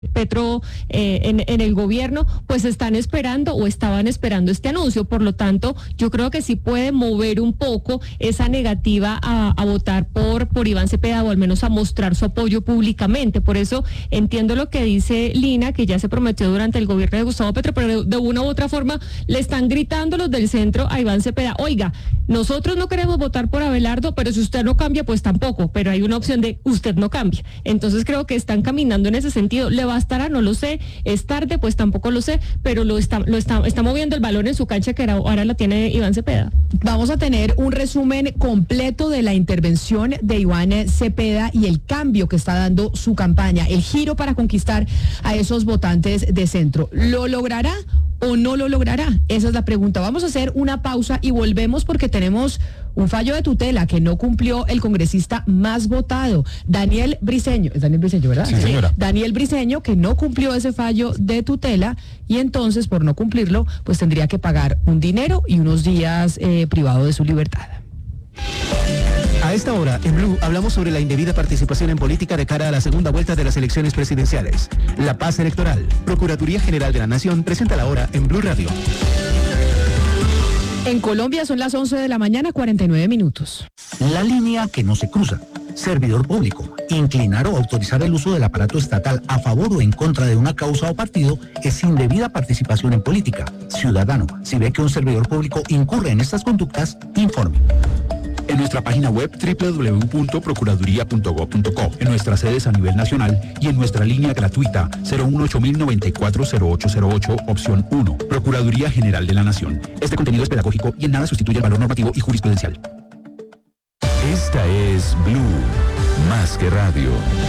Petro en el gobierno, pues están esperando o estaban esperando este anuncio. Por lo tanto, yo creo que sí puede mover un poco esa negativa a votar por Iván Cepeda, o al menos a mostrar su apoyo públicamente. Por eso entiendo lo que dice Lina, que ya se prometió durante el gobierno de Gustavo Petro, pero de una u otra forma le están gritando los del centro a Iván Cepeda: oiga, nosotros no queremos votar por Abelardo, pero si usted no cambia, pues tampoco. Pero hay una opción de usted no cambia. Entonces creo que están caminando en ese sentido. ¿Bastará? No lo sé. ¿Es tarde? Pues tampoco lo sé, pero está moviendo el balón en su cancha, que ahora la tiene Iván Cepeda. Vamos a tener un resumen completo de la intervención de Iván Cepeda y el cambio que está dando su campaña, el giro para conquistar a esos votantes de centro. ¿Lo logrará o no lo logrará? Esa es la pregunta. Vamos a hacer una pausa y volvemos, porque tenemos un fallo de tutela que no cumplió el congresista más votado, Daniel Briceño. Es Daniel Briceño, ¿verdad? Sí, señora. Daniel Briceño, que no cumplió ese fallo de tutela, y entonces, por no cumplirlo, pues tendría que pagar un dinero y unos días privado de su libertad. A esta hora, en Blue, hablamos sobre la indebida participación en política de cara a la segunda vuelta de las elecciones presidenciales. La paz electoral. Procuraduría General de la Nación presenta la hora en Blue Radio. En Colombia son las 11 de la mañana, 49 minutos. La línea que no se cruza. Servidor público. Inclinar o autorizar el uso del aparato estatal a favor o en contra de una causa o partido es indebida participación en política. Ciudadano, si ve que un servidor público incurre en estas conductas, informe. En nuestra página web www.procuraduría.gov.co, en nuestras sedes a nivel nacional y en nuestra línea gratuita 018-094-0808, opción 1. Procuraduría General de la Nación. Este contenido es pedagógico y en nada sustituye el valor normativo y jurisprudencial. Esta es Blue, más que radio.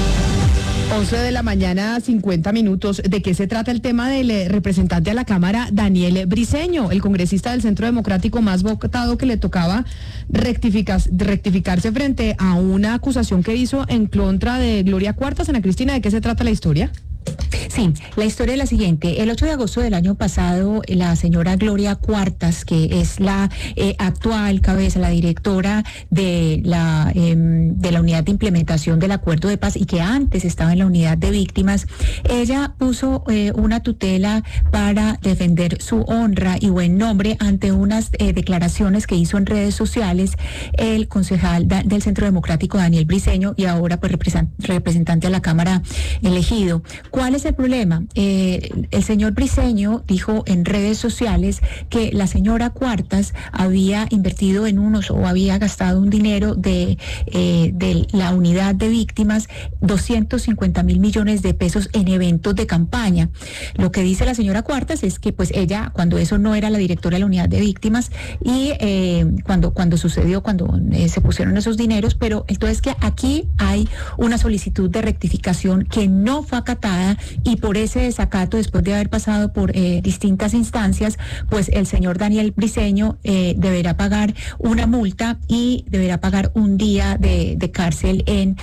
11 de la mañana, 50 minutos. ¿De qué se trata el tema del representante a la Cámara, Daniel Briceño, el congresista del Centro Democrático más votado, que le tocaba rectificarse frente a una acusación que hizo en contra de Gloria Cuartas? Ana Cristina, ¿de qué se trata la historia? Sí, la historia es la siguiente. El 8 de agosto del año pasado, la señora Gloria Cuartas, que es la actual cabeza, la directora de la unidad de implementación del acuerdo de paz y que antes estaba en la unidad de víctimas, ella puso una tutela para defender su honra y buen nombre ante unas declaraciones que hizo en redes sociales el concejal del Centro Democrático, Daniel Briceño, y ahora pues representante a la Cámara elegido. ¿Cuál es el problema? El señor Briceño dijo en redes sociales que la señora Cuartas había invertido o había gastado un dinero de la unidad de víctimas, 250 mil millones de pesos en eventos de campaña. Lo que dice la señora Cuartas es que pues ella, cuando eso no era la directora de la unidad de víctimas, y cuando sucedió, cuando se pusieron esos dineros, pero entonces que aquí hay una solicitud de rectificación que no fue acatada, y por ese desacato, después de haber pasado por distintas instancias, pues el señor Daniel Briceño deberá pagar una multa y deberá pagar un día de cárcel en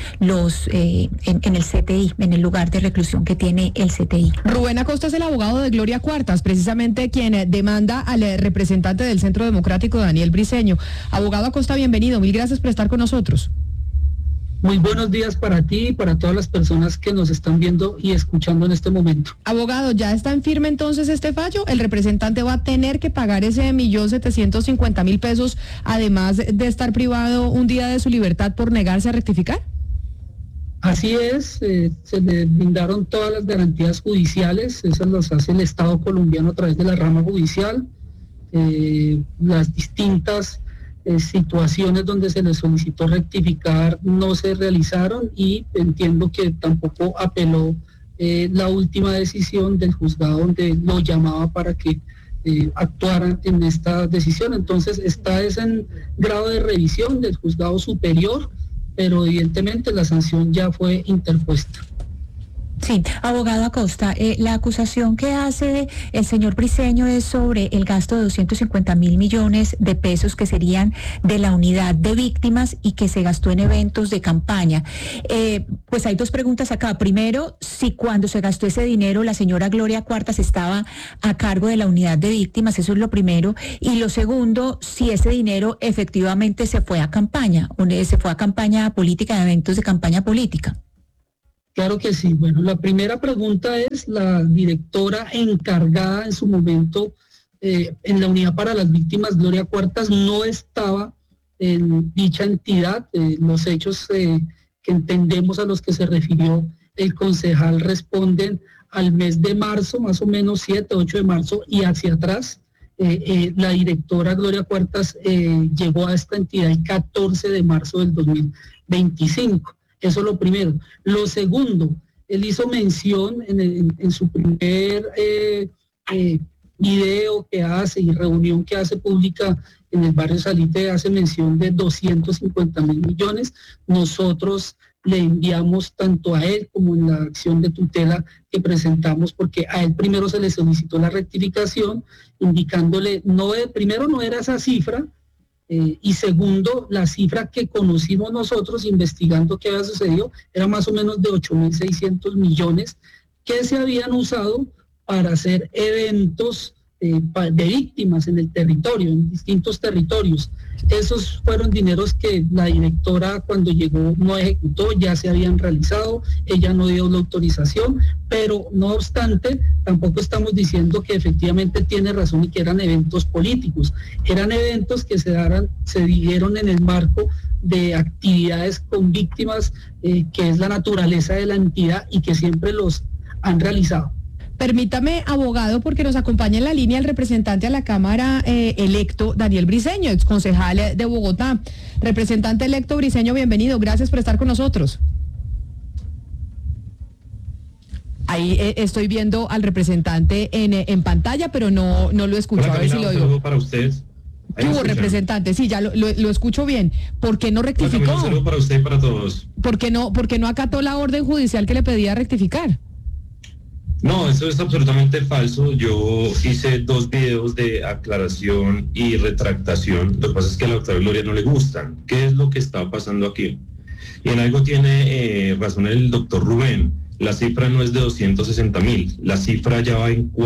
el CTI, en el lugar de reclusión que tiene el CTI. Rubén Acosta es el abogado de Gloria Cuartas, precisamente quien demanda al representante del Centro Democrático, Daniel Briceño. Abogado Acosta, bienvenido, mil gracias por estar con nosotros. Muy buenos días para ti y para todas las personas que nos están viendo y escuchando en este momento. Abogado, ¿ya está en firme entonces este fallo? ¿El representante va a tener que pagar ese 1.750.000 pesos, además de estar privado un día de su libertad por negarse a rectificar? Así es, se le brindaron todas las garantías judiciales, esas las hace el Estado colombiano a través de la rama judicial, las distintas situaciones donde se le solicitó rectificar no se realizaron, y entiendo que tampoco apeló la última decisión del juzgado donde lo llamaba para que actuaran en esta decisión. Entonces está en grado de revisión del juzgado superior, pero evidentemente la sanción ya fue interpuesta. Sí, abogado Acosta, la acusación que hace el señor Briceño es sobre el gasto de 250.000 millones de pesos que serían de la unidad de víctimas y que se gastó en eventos de campaña. Pues hay dos preguntas acá. Primero, si cuando se gastó ese dinero la señora Gloria Cuartas estaba a cargo de la unidad de víctimas, eso es lo primero. Y lo segundo, si ese dinero efectivamente se fue a campaña política, de eventos de campaña política. Claro que sí. Bueno, la primera pregunta es, la directora encargada en su momento en la Unidad para las Víctimas, Gloria Cuartas, no estaba en dicha entidad. Los hechos que entendemos a los que se refirió el concejal responden al mes de marzo, más o menos 7, 8 de marzo y hacia atrás. La directora Gloria Cuartas llegó a esta entidad el 14 de marzo del 2025. Eso es lo primero. Lo segundo, él hizo mención en su primer video que hace y reunión que hace pública en el barrio Salite, hace mención de 250.000 millones. Nosotros le enviamos tanto a él como en la acción de tutela que presentamos, porque a él primero se le solicitó la rectificación, indicándole, primero no era esa cifra, y segundo, la cifra que conocimos nosotros investigando qué había sucedido era más o menos de 8.600 millones que se habían usado para hacer eventos de víctimas en el territorio, en distintos territorios. Esos fueron dineros que la directora cuando llegó no ejecutó, ya se habían realizado, ella no dio la autorización, pero no obstante, tampoco estamos diciendo que efectivamente tiene razón y que eran eventos políticos, eran eventos que se dieron en el marco de actividades con víctimas, que es la naturaleza de la entidad y que siempre los han realizado. Permítame, abogado, porque nos acompaña en la línea el representante a la Cámara electo, Daniel Briceño, exconcejal de Bogotá. Representante electo Briceño, bienvenido, gracias por estar con nosotros. Ahí estoy viendo al representante en pantalla, pero no lo escucho. Hola, a ver Camila, si lo un digo. saludo para ustedes. ¿Qué hubo, representante? Sí, ya lo escucho bien. ¿Por qué no rectificó? Hola, Camila, un saludo para usted y para todos. ¿Por qué no acató la orden judicial que le pedía rectificar? No, eso es absolutamente falso. Yo hice 2 videos de aclaración y retractación. Lo que pasa es que a la doctora Gloria no le gustan. ¿Qué es lo que está pasando aquí? Y en algo tiene razón el doctor Rubén. La cifra no es de 260.000. La cifra ya va en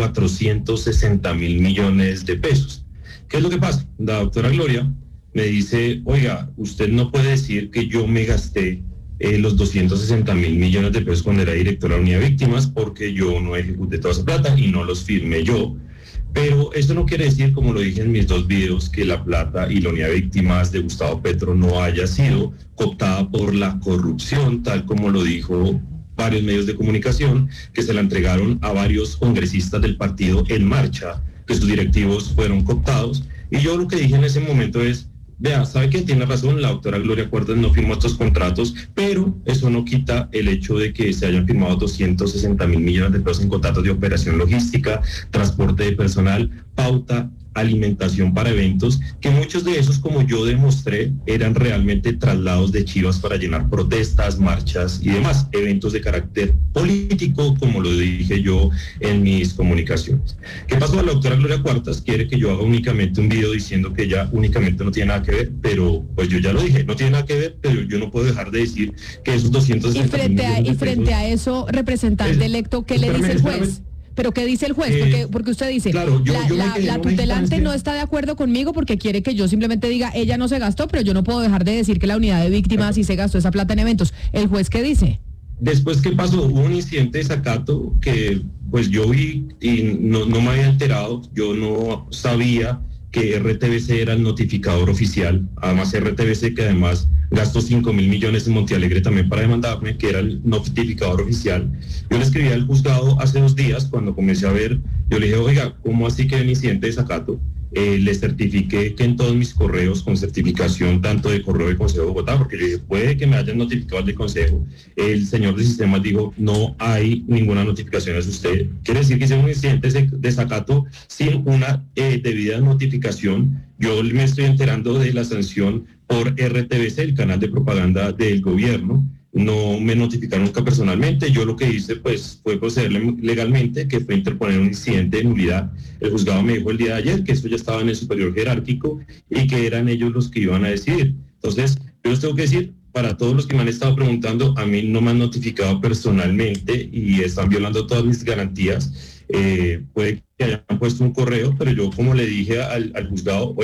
460.000 millones de pesos. ¿Qué es lo que pasa? La doctora Gloria me dice, oiga, usted no puede decir que yo me gasté los 260.000 millones de pesos cuando era directora de la Unidad de Víctimas, porque yo no ejecuté toda esa plata y no los firmé yo. Pero eso no quiere decir, como lo dije en mis 2 videos, que la plata y la Unidad de Víctimas de Gustavo Petro no haya sido cooptada por la corrupción, tal como lo dijo varios medios de comunicación, que se la entregaron a varios congresistas del partido En Marcha, que sus directivos fueron cooptados. Y yo lo que dije en ese momento es, vea, ¿sabe qué? Tiene razón, la doctora Gloria Cuartas no firmó estos contratos, pero eso no quita el hecho de que se hayan firmado 260.000 millones de pesos en contratos de operación logística, transporte de personal, pauta, alimentación para eventos, que muchos de esos, como yo demostré, eran realmente traslados de chivas para llenar protestas, marchas y demás, eventos de carácter político, como lo dije yo en mis comunicaciones. ¿Qué pasó? La doctora Gloria Cuartas quiere que yo haga únicamente un video diciendo que ella únicamente no tiene nada que ver, pero pues yo ya lo dije, no tiene nada que ver, pero yo no puedo dejar de decir que esos 260 millones Y frente a eso, representante electo, ¿qué le dice el juez? ¿Pero qué dice el juez? Porque usted dice, claro, la tutelante no está de acuerdo conmigo porque quiere que yo simplemente diga, ella no se gastó, pero yo no puedo dejar de decir que la Unidad de Víctimas sí se gastó esa plata en eventos. ¿El juez qué dice? Después, ¿qué pasó? Hubo un incidente de desacato que pues yo vi y no me había enterado, yo no sabía que RTBC era el notificador oficial, además RTBC que además gastó 5.000 millones en Montealegre también para demandarme, que era el notificador oficial. Yo le escribí al juzgado hace 2 días, cuando comencé a ver, yo le dije, oiga, ¿cómo así que hay un incidente de desacato? Le certifiqué que en todos mis correos con certificación, tanto de correo del Consejo de Bogotá, porque yo dije, puede que me hayan notificado al del Consejo, el señor de sistemas dijo, no hay ninguna notificación de usted. Quiere decir que hice un incidente de desacato sin una debida notificación. Yo me estoy enterando de la sanción por RTBC, el canal de propaganda del gobierno. No me notificaron nunca personalmente. Yo lo que hice pues fue proceder legalmente, que fue interponer un incidente de nulidad. El juzgado me dijo el día de ayer que esto ya estaba en el superior jerárquico y que eran ellos los que iban a decidir. Entonces, yo les tengo que decir, para todos los que me han estado preguntando, a mí no me han notificado personalmente y están violando todas mis garantías. Puede que hayan puesto un correo, pero yo como le dije al juzgado, oiga,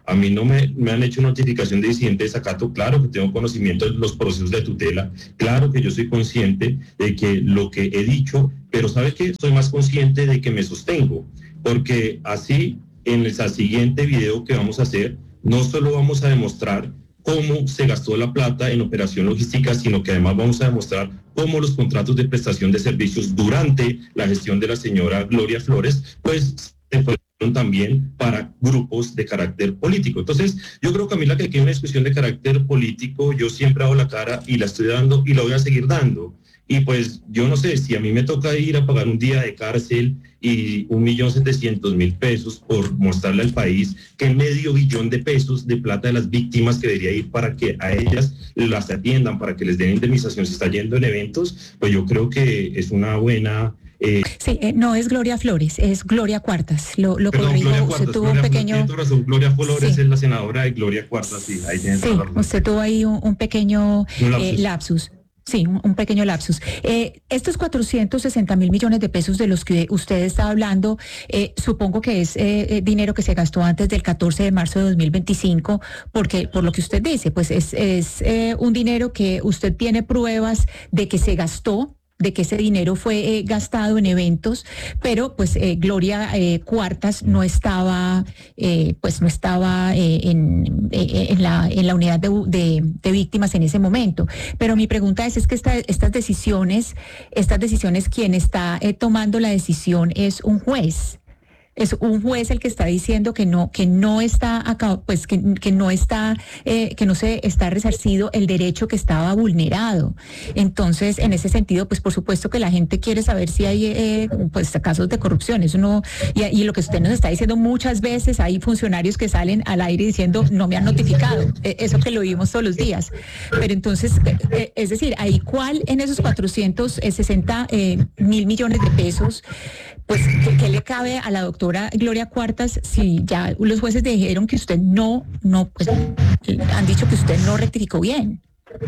A mí no me han hecho notificación de incidente de desacato. Claro que tengo conocimiento de los procesos de tutela, claro que yo soy consciente de que lo que he dicho, pero ¿sabe qué? Soy más consciente de que me sostengo, porque así en el siguiente video que vamos a hacer, no solo vamos a demostrar cómo se gastó la plata en operación logística, sino que además vamos a demostrar cómo los contratos de prestación de servicios durante la gestión de la señora Gloria Flores, pues se fueron también para grupos de carácter político. Entonces, yo creo, Camila, que aquí hay una discusión de carácter político. Yo siempre hago la cara y la estoy dando y la voy a seguir dando. Y pues yo no sé, si a mí me toca ir a pagar un día de cárcel y 1.700.000 pesos por mostrarle al país que $500 millón de pesos de plata de las víctimas que debería ir para que a ellas las atiendan, para que les den indemnización, se está yendo en eventos, pues yo creo que es una buena... Sí, no es Gloria Flores, es Gloria Cuartas. Lo corrijo, usted tuvo un pequeño... Gloria Flores sí. Es la senadora de Gloria Cuartas, sí, ahí tiene sí, usted tuvo ahí un pequeño lapsus. Sí, un pequeño lapsus. Estos 460.000 millones de pesos de los que usted está hablando, supongo que es dinero que se gastó antes del 14 de marzo de 2025, porque por lo que usted dice, pues es un dinero que usted tiene pruebas de que se gastó, de que ese dinero fue gastado en eventos, pero pues Gloria Cuartas no estaba en la unidad de víctimas en ese momento. Pero mi pregunta es que estas decisiones, quien está tomando la decisión es un juez. Es un juez el que está diciendo que no está acá, pues que no se está resarcido el derecho que estaba vulnerado. Entonces, en ese sentido, pues por supuesto que la gente quiere saber si hay pues casos de corrupción. Eso no, y lo que usted nos está diciendo muchas veces, hay funcionarios que salen al aire diciendo no me han notificado. Eso que lo vimos todos los días. Pero entonces, es decir, ahí cuál en esos 460.000 millones de pesos, pues ¿qué le cabe a la doctora Gloria Cuartas si ya los jueces dijeron que usted pues, han dicho que usted no rectificó bien?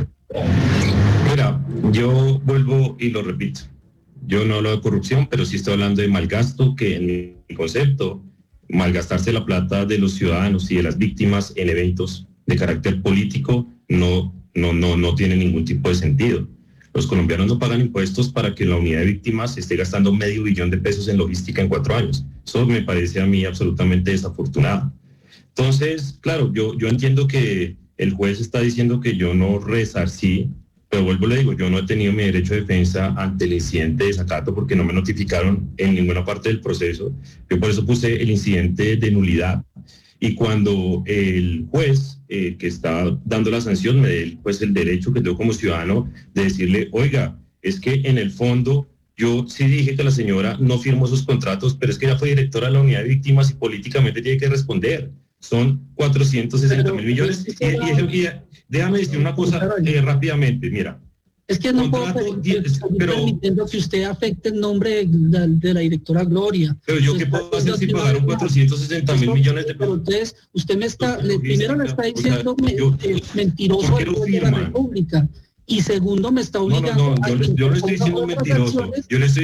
Mira, yo vuelvo y lo repito. Yo no hablo de corrupción, pero sí estoy hablando de malgasto, que en mi concepto, malgastarse la plata de los ciudadanos y de las víctimas en eventos de carácter político no tiene ningún tipo de sentido. Los colombianos no pagan impuestos para que la unidad de víctimas esté gastando $500 millón de pesos en logística en 4 años. Eso me parece a mí absolutamente desafortunado. Entonces, claro, yo entiendo que el juez está diciendo que yo no resarcí, pero vuelvo y le digo, yo no he tenido mi derecho de defensa ante el incidente de desacato porque no me notificaron en ninguna parte del proceso. Yo por eso puse el incidente de nulidad. Y cuando el juez que está dando la sanción me dé pues el derecho que tengo como ciudadano de decirle, oiga, es que en el fondo yo sí dije que la señora no firmó esos contratos, pero es que ella fue directora de la unidad de víctimas y políticamente tiene que responder. Son 460.000 millones. Y déjame decir una cosa rápidamente, mira. Es que no puedo permitiendo que usted afecte el nombre de la directora Gloria. Pero yo qué puedo hacer si pagaron 460.000 millones de pesos. Pero entonces, usted me está, primero le está diciendo mentiroso de la República. Y segundo, me está obligando yo le estoy diciendo mentiroso. Yo le estoy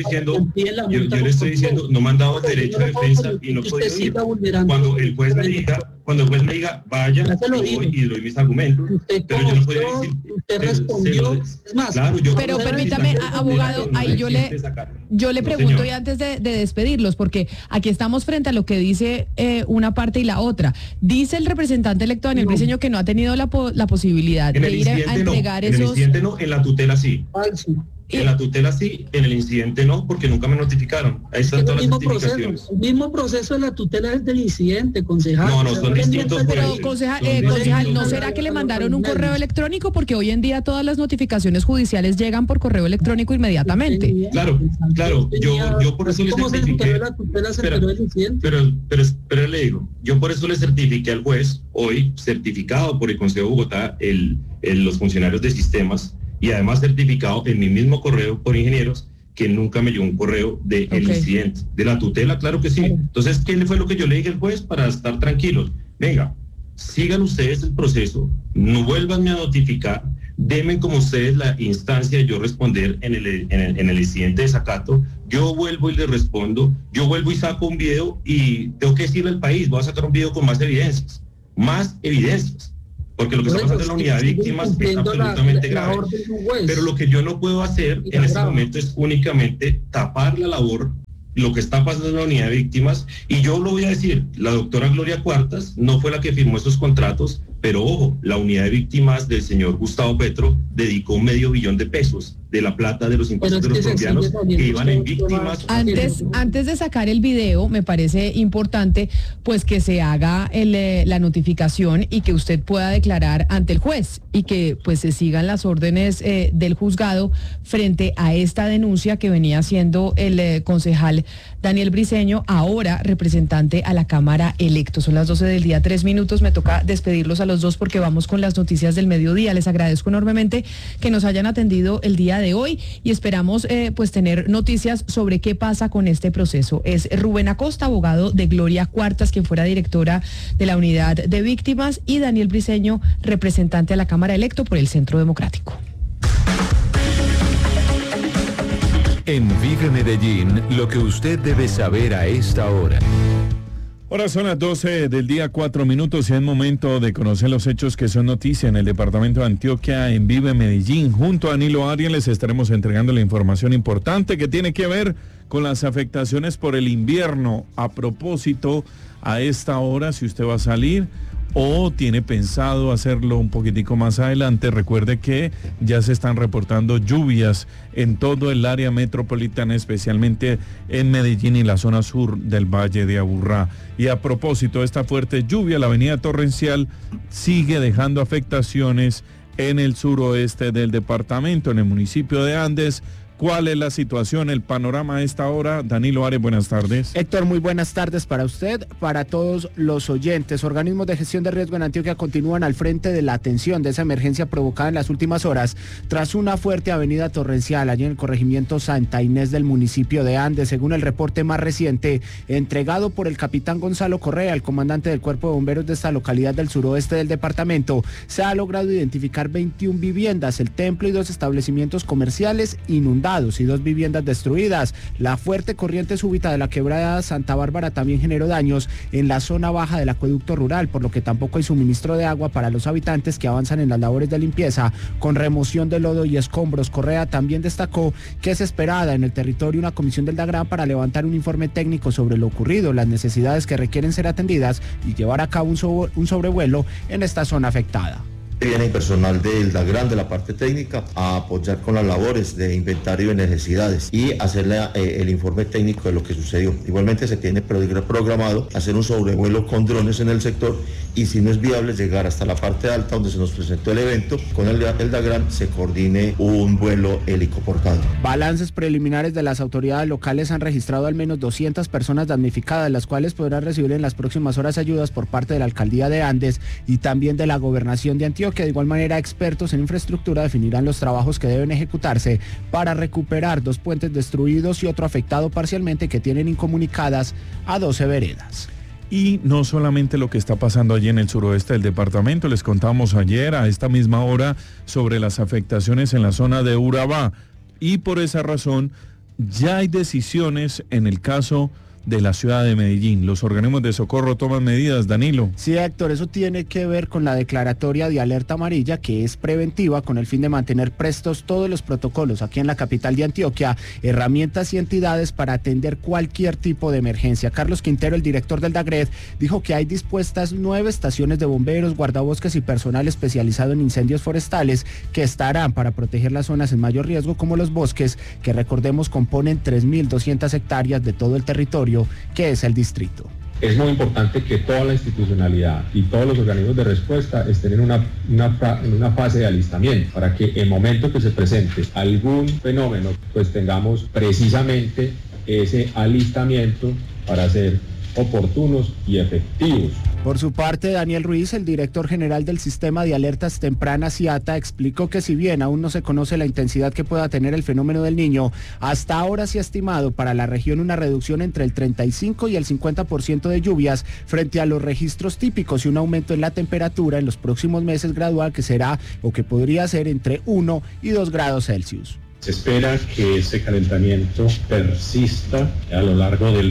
diciendo, no me han dado derecho de defensa y no puedo ir. Cuando el juez me diga, vaya, yo voy y doy mis argumentos. Pero yo no puedo decir. Usted respondió. Es más, claro, pero permítame, abogado, ahí yo le pregunto y antes de despedirlos, porque aquí estamos frente a lo que dice una parte y la otra. Dice el representante electo Daniel Briceño que no ha tenido la posibilidad de ir a entregar esos... No, en la tutela sí. Falso. En la tutela sí, en el incidente no, porque nunca me notificaron. Ahí están todas las notificaciones. El mismo proceso de la tutela es del incidente, concejal. No, son distintos. Pero, concejal, ¿no será que le mandaron un correo electrónico? Porque hoy en día todas las noticifikaciones judiciales llegan por correo electrónico inmediatamente. Claro. Yo por eso le certifiqué. Pero le digo, yo por eso le certifiqué al juez, hoy certificado por el Consejo de Bogotá, los funcionarios de sistemas, y además certificado en mi mismo correo por ingenieros, que nunca me llegó un correo del incidente. De la tutela, claro que sí. Entonces, ¿qué fue lo que yo le dije al juez para estar tranquilos? Venga, sigan ustedes el proceso, no vuelvanme a notificar, denme como ustedes la instancia de yo responder en el incidente de desacato, yo vuelvo y le respondo, yo vuelvo y saco un video y tengo que decirle al país, voy a sacar un video con más evidencias. más evidencias. Porque lo que está pasando en la unidad de víctimas es absolutamente grave. Pero lo que yo no puedo hacer en este momento es únicamente tapar la labor, lo que está pasando en la unidad de víctimas. Y yo lo voy a decir, la doctora Gloria Cuartas no fue la que firmó esos contratos, pero ojo, la unidad de víctimas del señor Gustavo Petro dedicó $500 millones de la plata de los impuestos de los colombianos que iban en víctimas. Antes de sacar el video, me parece importante pues que se haga la notificación y que usted pueda declarar ante el juez y que pues se sigan las órdenes del juzgado frente a esta denuncia que venía haciendo el concejal Daniel Briceño, ahora representante a la Cámara electo. Son las 12 del día, 3 minutos. Me toca despedirlos a los dos porque vamos con las noticias del mediodía. Les agradezco enormemente que nos hayan atendido el día de hoy y esperamos pues tener noticias sobre qué pasa con este proceso. Es Rubén Acosta, abogado de Gloria Cuartas, quien fuera directora de la unidad de víctimas, y Daniel Briceño, representante a la Cámara electo por el Centro Democrático. En Vive Medellín, lo que usted debe saber a esta hora. Ahora son las 12 del día, 4 minutos, y es momento de conocer los hechos que son noticia en el departamento de Antioquia, en Vive Medellín. Junto a Danilo Arias les estaremos entregando la información importante que tiene que ver con las afectaciones por el invierno. A propósito, a esta hora, si usted va a salir o tiene pensado hacerlo un poquitico más adelante, recuerde que ya se están reportando lluvias en todo el área metropolitana, especialmente en Medellín y la zona sur del Valle de Aburrá. Y a propósito de esta fuerte lluvia, la avenida Torrencial sigue dejando afectaciones en el suroeste del departamento, en el municipio de Andes. ¿Cuál es la situación, el panorama a esta hora? Danilo Arias, buenas tardes. Héctor, muy buenas tardes para usted, para todos los oyentes. Organismos de gestión de riesgo en Antioquia continúan al frente de la atención de esa emergencia provocada en las últimas horas tras una fuerte avenida torrencial allí en el corregimiento Santa Inés del municipio de Andes. Según el reporte más reciente entregado por el capitán Gonzalo Correa, el comandante del Cuerpo de Bomberos de esta localidad del suroeste del departamento, se ha logrado identificar 21 viviendas, el templo y 2 establecimientos comerciales inundados y 2 viviendas destruidas. La fuerte corriente súbita de la quebrada Santa Bárbara también generó daños en la zona baja del acueducto rural, por lo que tampoco hay suministro de agua para los habitantes que avanzan en las labores de limpieza con remoción de lodo y escombros. Correa también destacó que es esperada en el territorio una comisión del DAGRAN para levantar un informe técnico sobre lo ocurrido, las necesidades que requieren ser atendidas y llevar a cabo un sobrevuelo en esta zona afectada. Viene personal del DAGRAN, de la parte técnica, a apoyar con las labores de inventario de necesidades y hacerle el informe técnico de lo que sucedió. Igualmente se tiene programado hacer un sobrevuelo con drones en el sector y si no es viable llegar hasta la parte alta donde se nos presentó el evento, con el DAGRAN se coordine un vuelo helicoportado. Balances preliminares de las autoridades locales han registrado al menos 200 personas damnificadas, las cuales podrán recibir en las próximas horas ayudas por parte de la alcaldía de Andes y también de la gobernación de Antioquia. De igual manera, expertos en infraestructura definirán los trabajos que deben ejecutarse para recuperar 2 puentes destruidos y otro afectado parcialmente que tienen incomunicadas a 12 veredas. Y no solamente lo que está pasando allí en el suroeste del departamento, les contamos ayer a esta misma hora sobre las afectaciones en la zona de Urabá, y por esa razón ya hay decisiones en el caso de la ciudad de Medellín. Los organismos de socorro toman medidas, Danilo. Sí, Héctor, eso tiene que ver con la declaratoria de alerta amarilla, que es preventiva con el fin de mantener prestos todos los protocolos aquí en la capital de Antioquia, herramientas y entidades para atender cualquier tipo de emergencia. Carlos Quintero, el director del DAGRED, dijo que hay dispuestas 9 estaciones de bomberos, guardabosques y personal especializado en incendios forestales que estarán para proteger las zonas en mayor riesgo, como los bosques, que recordemos componen 3.200 hectáreas de todo el territorio que es el distrito. Es muy importante que toda la institucionalidad y todos los organismos de respuesta estén en una fase de alistamiento para que en momento que se presente algún fenómeno, pues tengamos precisamente ese alistamiento para ser oportunos y efectivos. Por su parte, Daniel Ruiz, el director general del Sistema de Alertas Tempranas IATA, explicó que si bien aún no se conoce la intensidad que pueda tener el fenómeno del Niño, hasta ahora se ha estimado para la región una reducción entre el 35 y el 50% de lluvias frente a los registros típicos y un aumento en la temperatura en los próximos meses gradual que será o que podría ser entre 1 y 2 grados Celsius. Se espera que ese calentamiento persista a lo largo del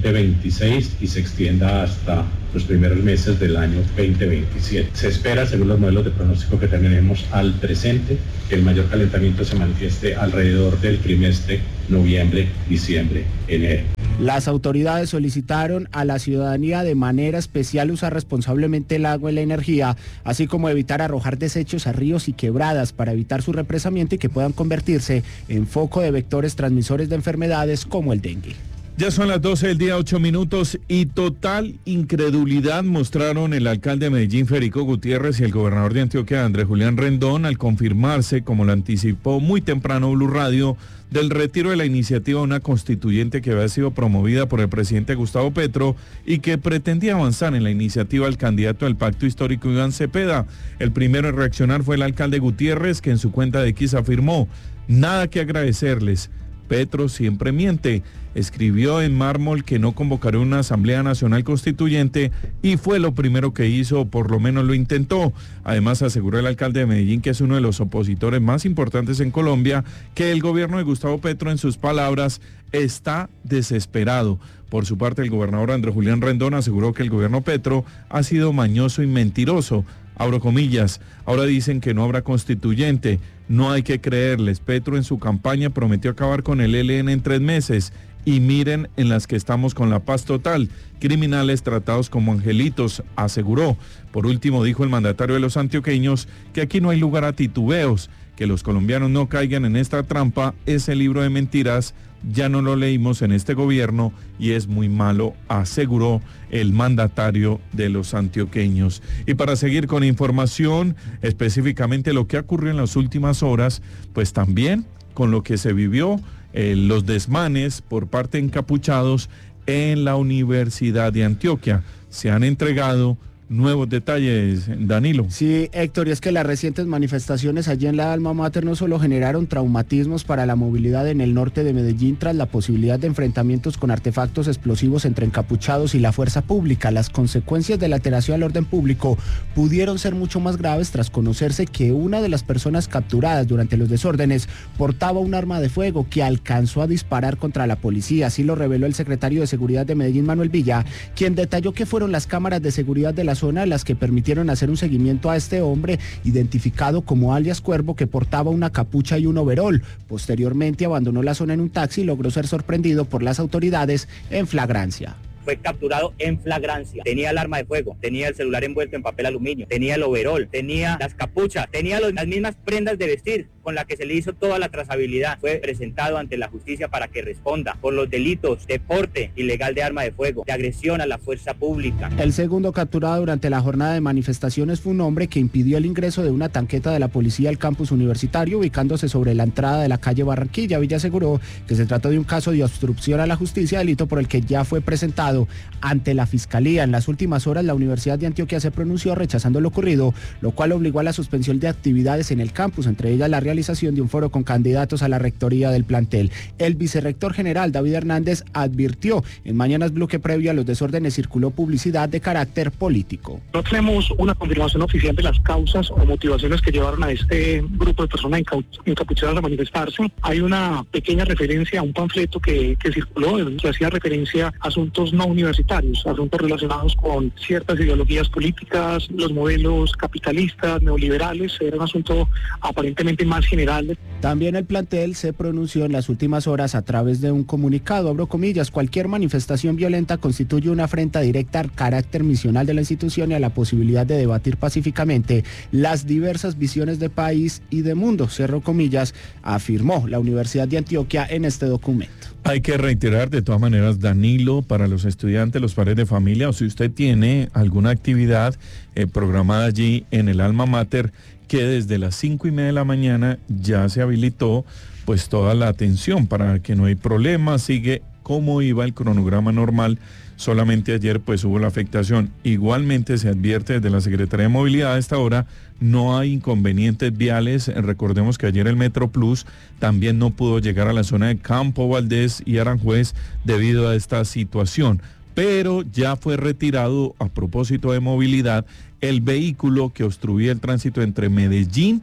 2026 y se extienda hasta los primeros meses del año 2027. Se espera, según los modelos de pronóstico que tenemos al presente, que el mayor calentamiento se manifieste alrededor del trimestre noviembre, diciembre, enero. Las autoridades solicitaron a la ciudadanía de manera especial usar responsablemente el agua y la energía, así como evitar arrojar desechos a ríos y quebradas para evitar su represamiento y que puedan convertirse en foco de vectores transmisores de enfermedades como el dengue. Ya son las 12 del día, 8 minutos, y total incredulidad mostraron el alcalde de Medellín, Federico Gutiérrez, y el gobernador de Antioquia, Andrés Julián Rendón, al confirmarse, como lo anticipó muy temprano Blue Radio, del retiro de la iniciativa una constituyente que había sido promovida por el presidente Gustavo Petro y que pretendía avanzar en la iniciativa al candidato del Pacto Histórico, Iván Cepeda. El primero en reaccionar fue el alcalde Gutiérrez, que en su cuenta de X afirmó: nada que agradecerles, Petro siempre miente. Escribió en mármol que no convocará una Asamblea Nacional Constituyente y fue lo primero que hizo, o por lo menos lo intentó. Además, aseguró el alcalde de Medellín, que es uno de los opositores más importantes en Colombia, que el gobierno de Gustavo Petro, en sus palabras, está desesperado. Por su parte, el gobernador Andrés Julián Rendón aseguró que el gobierno Petro ha sido mañoso y mentiroso. Abro comillas, ahora dicen que no habrá constituyente, no hay que creerles. Petro en su campaña prometió acabar con el ELN en 3 meses. Y miren en las que estamos con la paz total, criminales tratados como angelitos, aseguró. Por último, dijo el mandatario de los antioqueños que aquí no hay lugar a titubeos, que los colombianos no caigan en esta trampa. Ese libro de mentiras ya no lo leímos en este gobierno y es muy malo, aseguró el mandatario de los antioqueños. Y para seguir con información, específicamente lo que ocurrió en las últimas horas, pues también con lo que se vivió, los desmanes por parte de encapuchados en la Universidad de Antioquia. Se han entregado nuevos detalles, Danilo. Sí, Héctor, y es que las recientes manifestaciones allí en la alma mater no solo generaron traumatismos para la movilidad en el norte de Medellín tras la posibilidad de enfrentamientos con artefactos explosivos entre encapuchados y la fuerza pública. Las consecuencias de la alteración al orden público pudieron ser mucho más graves tras conocerse que una de las personas capturadas durante los desórdenes portaba un arma de fuego que alcanzó a disparar contra la policía. Así lo reveló el secretario de Seguridad de Medellín, Manuel Villa, quien detalló que fueron las cámaras de seguridad de la zona las que permitieron hacer un seguimiento a este hombre, identificado como alias Cuervo, que portaba una capucha y un overol. Posteriormente abandonó la zona en un taxi y logró ser sorprendido por las autoridades en flagrancia. Fue capturado en flagrancia. Tenía el arma de fuego, tenía el celular envuelto en papel aluminio, tenía el overol, tenía las capuchas, tenía las mismas prendas de vestir con la que se le hizo toda la trazabilidad. Fue presentado ante la justicia para que responda por los delitos de porte ilegal de arma de fuego, de agresión a la fuerza pública. El segundo capturado durante la jornada de manifestaciones fue un hombre que impidió el ingreso de una tanqueta de la policía al campus universitario, ubicándose sobre la entrada de la calle Barranquilla. Villa aseguró que se trató de un caso de obstrucción a la justicia, delito por el que ya fue presentado ante la Fiscalía. En las últimas horas, la Universidad de Antioquia se pronunció rechazando lo ocurrido, lo cual obligó a la suspensión de actividades en el campus, entre ellas la realización de un foro con candidatos a la rectoría del plantel. El vicerrector general, David Hernández, advirtió en Mañanas Blue que previo a los desórdenes circuló publicidad de carácter político. No tenemos una confirmación oficial de las causas o motivaciones que llevaron a este grupo de personas encapuchadas a manifestarse. Hay una pequeña referencia a un panfleto que circuló, que hacía referencia a asuntos no universitarios, asuntos relacionados con ciertas ideologías políticas, los modelos capitalistas, neoliberales. Era un asunto aparentemente más general. También el plantel se pronunció en las últimas horas a través de un comunicado, abro comillas: cualquier manifestación violenta constituye una afrenta directa al carácter misional de la institución y a la posibilidad de debatir pacíficamente las diversas visiones de país y de mundo, cierro comillas, afirmó la Universidad de Antioquia en este documento. Hay que reiterar de todas maneras, Danilo, para los estudiantes, los padres de familia, o si usted tiene alguna actividad programada allí en el alma mater, que desde las 5:30 de la mañana ya se habilitó pues toda la atención para que no hay problema, sigue como iba el cronograma normal. Solamente ayer pues hubo la afectación. Igualmente se advierte desde la Secretaría de Movilidad a esta hora no hay inconvenientes viales. Recordemos que ayer el Metro Plus también no pudo llegar a la zona de Campo Valdés y Aranjuez debido a esta situación. Pero ya fue retirado, a propósito de movilidad, el vehículo que obstruía el tránsito entre Medellín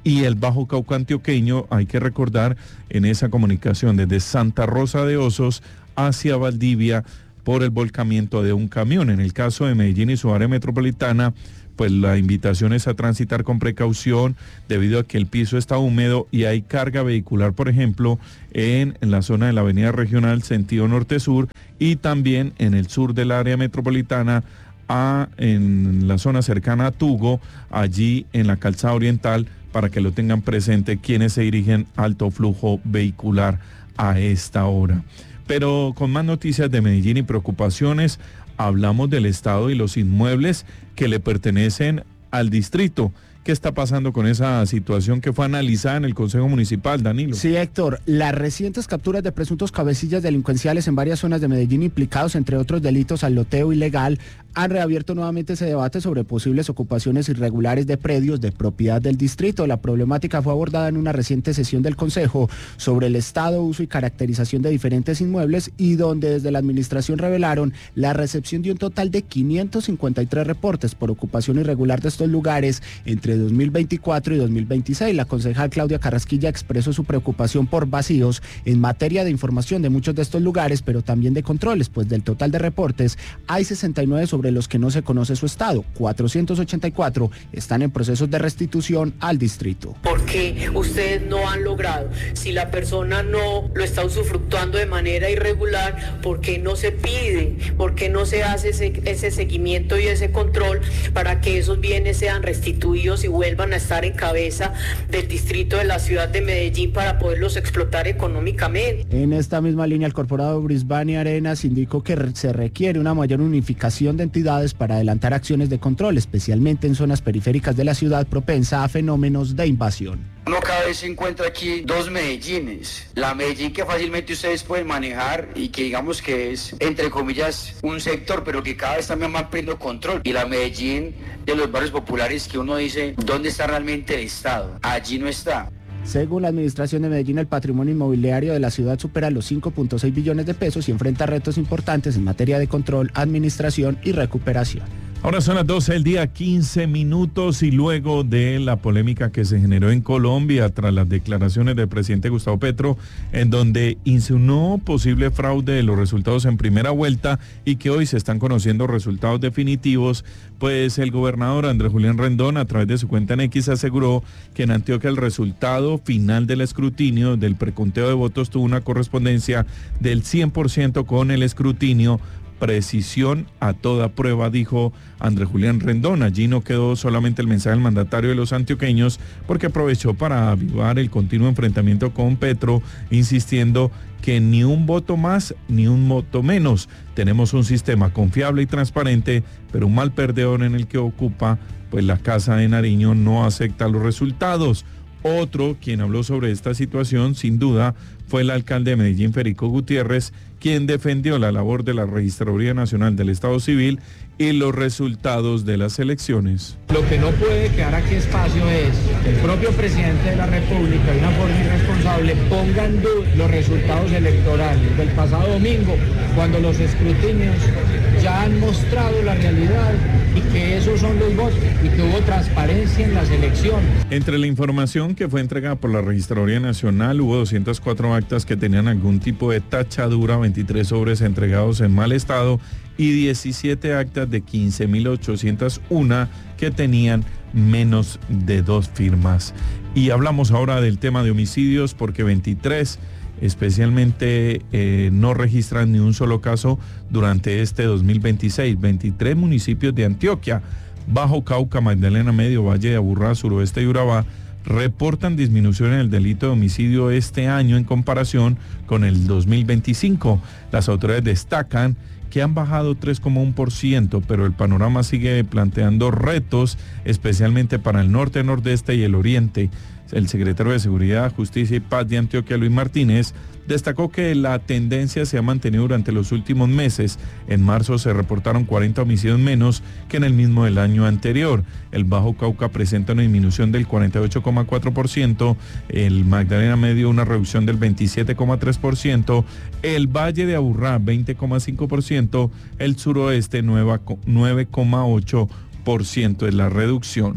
y el Bajo Cauca antioqueño, hay que recordar, en esa comunicación desde Santa Rosa de Osos hacia Valdivia por el volcamiento de un camión. En el caso de Medellín y su área metropolitana, pues la invitación es a transitar con precaución debido a que el piso está húmedo y hay carga vehicular, por ejemplo, en la zona de la avenida regional sentido norte-sur y también en el sur del área metropolitana, en la zona cercana a Tugo, allí en la calzada oriental, para que lo tengan presente quienes se dirigen alto flujo vehicular a esta hora. Pero con más noticias de Medellín y preocupaciones, hablamos del estado y los inmuebles que le pertenecen al distrito. ¿Qué está pasando con esa situación que fue analizada en el Consejo Municipal, Danilo? Sí, Héctor, las recientes capturas de presuntos cabecillas delincuenciales en varias zonas de Medellín implicados, entre otros delitos, al loteo ilegal, han reabierto nuevamente ese debate sobre posibles ocupaciones irregulares de predios de propiedad del distrito. La problemática fue abordada en una reciente sesión del Consejo sobre el estado, uso y caracterización de diferentes inmuebles y donde desde la administración revelaron la recepción de un total de 553 reportes por ocupación irregular de estos lugares entre 2024 y 2026. La concejal Claudia Carrasquilla expresó su preocupación por vacíos en materia de información de muchos de estos lugares, pero también de controles, pues del total de reportes hay 69 sobre los que no se conoce su estado. 484 están en procesos de restitución al distrito. ¿Por qué ustedes no han logrado? Si la persona no lo está usufructuando de manera irregular, ¿por qué no se pide? ¿Por qué no se hace ese seguimiento y ese control para que esos bienes sean restituidos y vuelvan a estar en cabeza del distrito de la ciudad de Medellín para poderlos explotar económicamente? En esta misma línea, el corporado Brisbane Arenas indicó que se requiere una mayor unificación de entidades para adelantar acciones de control, especialmente en zonas periféricas de la ciudad propensa a fenómenos de invasión. Uno cada vez se encuentra aquí dos Medellines. La Medellín que fácilmente ustedes pueden manejar y que digamos que es, entre comillas, un sector, pero que cada vez también van perdiendo control. Y la Medellín de los barrios populares que uno dice, ¿dónde está realmente el Estado? Allí no está. Según la administración de Medellín, el patrimonio inmobiliario de la ciudad supera los 5.6 billones de pesos y enfrenta retos importantes en materia de control, administración y recuperación. Ahora son las 12 del día, 15 minutos, y luego de la polémica que se generó en Colombia tras las declaraciones del presidente Gustavo Petro, en donde insinuó posible fraude de los resultados en primera vuelta y que hoy se están conociendo resultados definitivos, pues el gobernador Andrés Julián Rendón, a través de su cuenta en X, aseguró que en Antioquia el resultado final del escrutinio del preconteo de votos tuvo una correspondencia del 100% con el escrutinio. Precisión a toda prueba, dijo Andrés Julián Rendón. Allí no quedó solamente el mensaje del mandatario de los antioqueños, porque aprovechó para avivar el continuo enfrentamiento con Petro, insistiendo que ni un voto más ni un voto menos. Tenemos un sistema confiable y transparente, pero un mal perdedor en el que ocupa, pues la Casa de Nariño no acepta los resultados. Otro quien habló sobre esta situación, sin duda, fue el alcalde de Medellín, Federico Gutiérrez, quien defendió la labor de la Registraduría Nacional del Estado Civil y los resultados de las elecciones. Lo que no puede quedar aquí espacio es que el propio presidente de la República, de una forma irresponsable, ponga en duda los resultados electorales del pasado domingo, cuando los escrutinios ya han mostrado la realidad y que esos son los votos y que hubo transparencia en las elecciones. Entre la información que fue entregada por la Registraduría Nacional, hubo 204 actas que tenían algún tipo de tachadura, 23 sobres entregados en mal estado y 17 actas de 15.801 que tenían menos de 2 firmas. Y hablamos ahora del tema de homicidios, porque 23 especialmente no registran ni un solo caso durante este 2026. 23 municipios de Antioquia, Bajo Cauca, Magdalena Medio, Valle de Aburrá, Suroeste y Urabá reportan disminución en el delito de homicidio este año en comparación con el 2025. Las autoridades destacan que han bajado 3,1%, pero el panorama sigue planteando retos, especialmente para el norte, nordeste y el oriente. El secretario de Seguridad, Justicia y Paz de Antioquia, Luis Martínez, destacó que la tendencia se ha mantenido durante los últimos meses. En marzo se reportaron 40 homicidios menos que en el mismo del año anterior. El Bajo Cauca presenta una disminución del 48,4%, el Magdalena Medio una reducción del 27,3%, el Valle de Aburrá 20,5%, el Suroeste 9,8% es la reducción.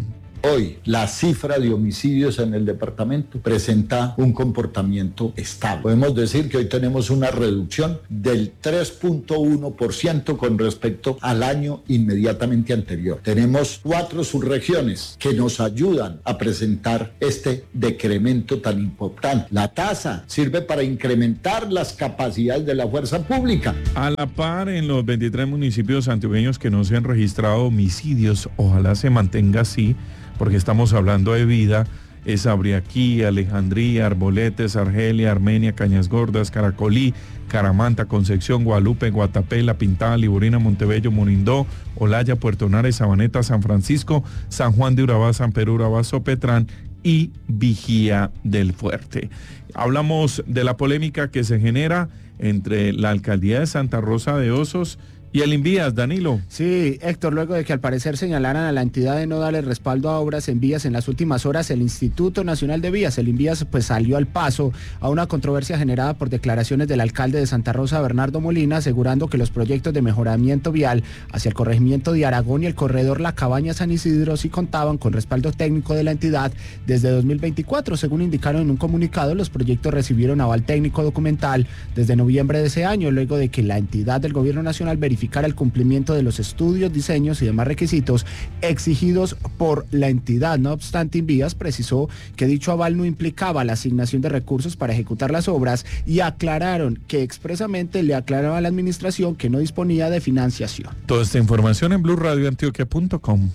Hoy la cifra de homicidios en el departamento presenta un comportamiento estable. Podemos decir que hoy tenemos una reducción del 3.1% con respecto al año inmediatamente anterior. Tenemos 4 subregiones que nos ayudan a presentar este decremento tan importante. La tasa sirve para incrementar las capacidades de la fuerza pública. A la par, en los 23 municipios antioqueños que no se han registrado homicidios, ojalá se mantenga así, porque estamos hablando de vida. Es Abriaquí, Alejandría, Arboletes, Argelia, Armenia, Cañas Gordas, Caracolí, Caramanta, Concepción, Guadalupe, Guatapé, La Pintada, Liborina, Montebello, Monindó, Olaya, Puerto Nares, Sabaneta, San Francisco, San Juan de Urabá, San Pedro Urabá, Sopetrán y Vigía del Fuerte. Hablamos de la polémica que se genera entre la alcaldía de Santa Rosa de Osos y el Invías, Danilo. Sí, Héctor, luego de que al parecer señalaran a la entidad de no darle respaldo a obras en vías en las últimas horas, el Instituto Nacional de Vías, el Invías, pues salió al paso a una controversia generada por declaraciones del alcalde de Santa Rosa, Bernardo Molina, asegurando que los proyectos de mejoramiento vial hacia el corregimiento de Aragón y el corredor La Cabaña San Isidro sí contaban con respaldo técnico de la entidad desde 2024. Según indicaron en un comunicado, los proyectos recibieron aval técnico documental desde noviembre de ese año, luego de que la entidad del Gobierno Nacional verificara el cumplimiento de los estudios, diseños y demás requisitos exigidos por la entidad. No obstante, Invías precisó que dicho aval no implicaba la asignación de recursos para ejecutar las obras y aclararon que expresamente le aclaraba a la administración que no disponía de financiación. Toda esta información en BluRadioAntioquia.com.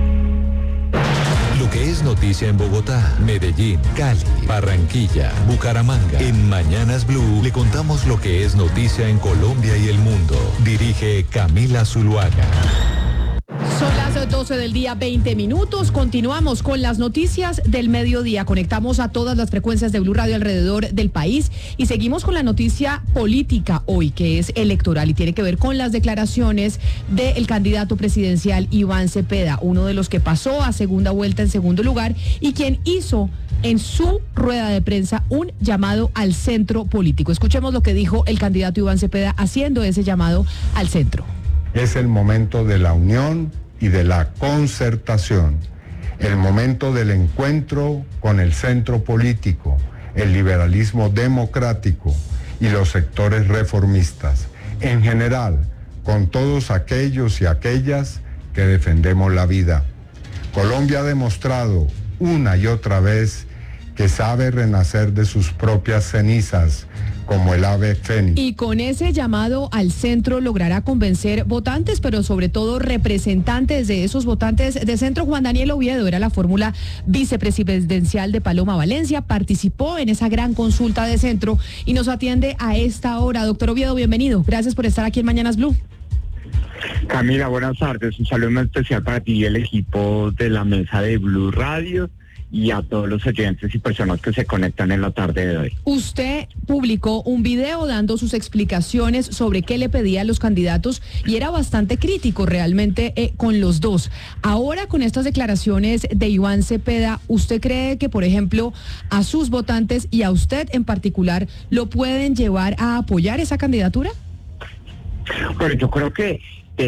Lo que es noticia en Bogotá, Medellín, Cali, Barranquilla, Bucaramanga. En Mañanas Blue le contamos lo que es noticia en Colombia y el mundo. Dirige Camila Zuluaga. Son las 12 del día, 20 minutos. Continuamos con las noticias del mediodía. Conectamos a todas las frecuencias de Blue Radio alrededor del país y seguimos con la noticia política hoy, que es electoral y tiene que ver con las declaraciones del candidato presidencial Iván Cepeda, uno de los que pasó a segunda vuelta en segundo lugar y quien hizo en su rueda de prensa un llamado al centro político. Escuchemos lo que dijo el candidato Iván Cepeda haciendo ese llamado al centro. Es el momento de la unión y de la concertación, el momento del encuentro con el centro político, el liberalismo democrático y los sectores reformistas, en general, con todos aquellos y aquellas que defendemos la vida. Colombia ha demostrado una y otra vez que sabe renacer de sus propias cenizas, como el ave fénix. Y con ese llamado al centro logrará convencer votantes, pero sobre todo representantes de esos votantes de centro. Juan Daniel Oviedo era la fórmula vicepresidencial de Paloma Valencia, participó en esa gran consulta de centro y nos atiende a esta hora. Doctor Oviedo, bienvenido. Gracias por estar aquí en Mañanas Blue. Camila, buenas tardes. Un saludo muy especial para ti y el equipo de la mesa de Blue Radio y a todos los oyentes y personas que se conectan en la tarde de hoy. Usted publicó un video dando sus explicaciones sobre qué le pedía a los candidatos y era bastante crítico realmente con los dos. Ahora, con estas declaraciones de Iván Cepeda, ¿usted cree que, por ejemplo, a sus votantes y a usted en particular lo pueden llevar a apoyar esa candidatura? Bueno, yo creo que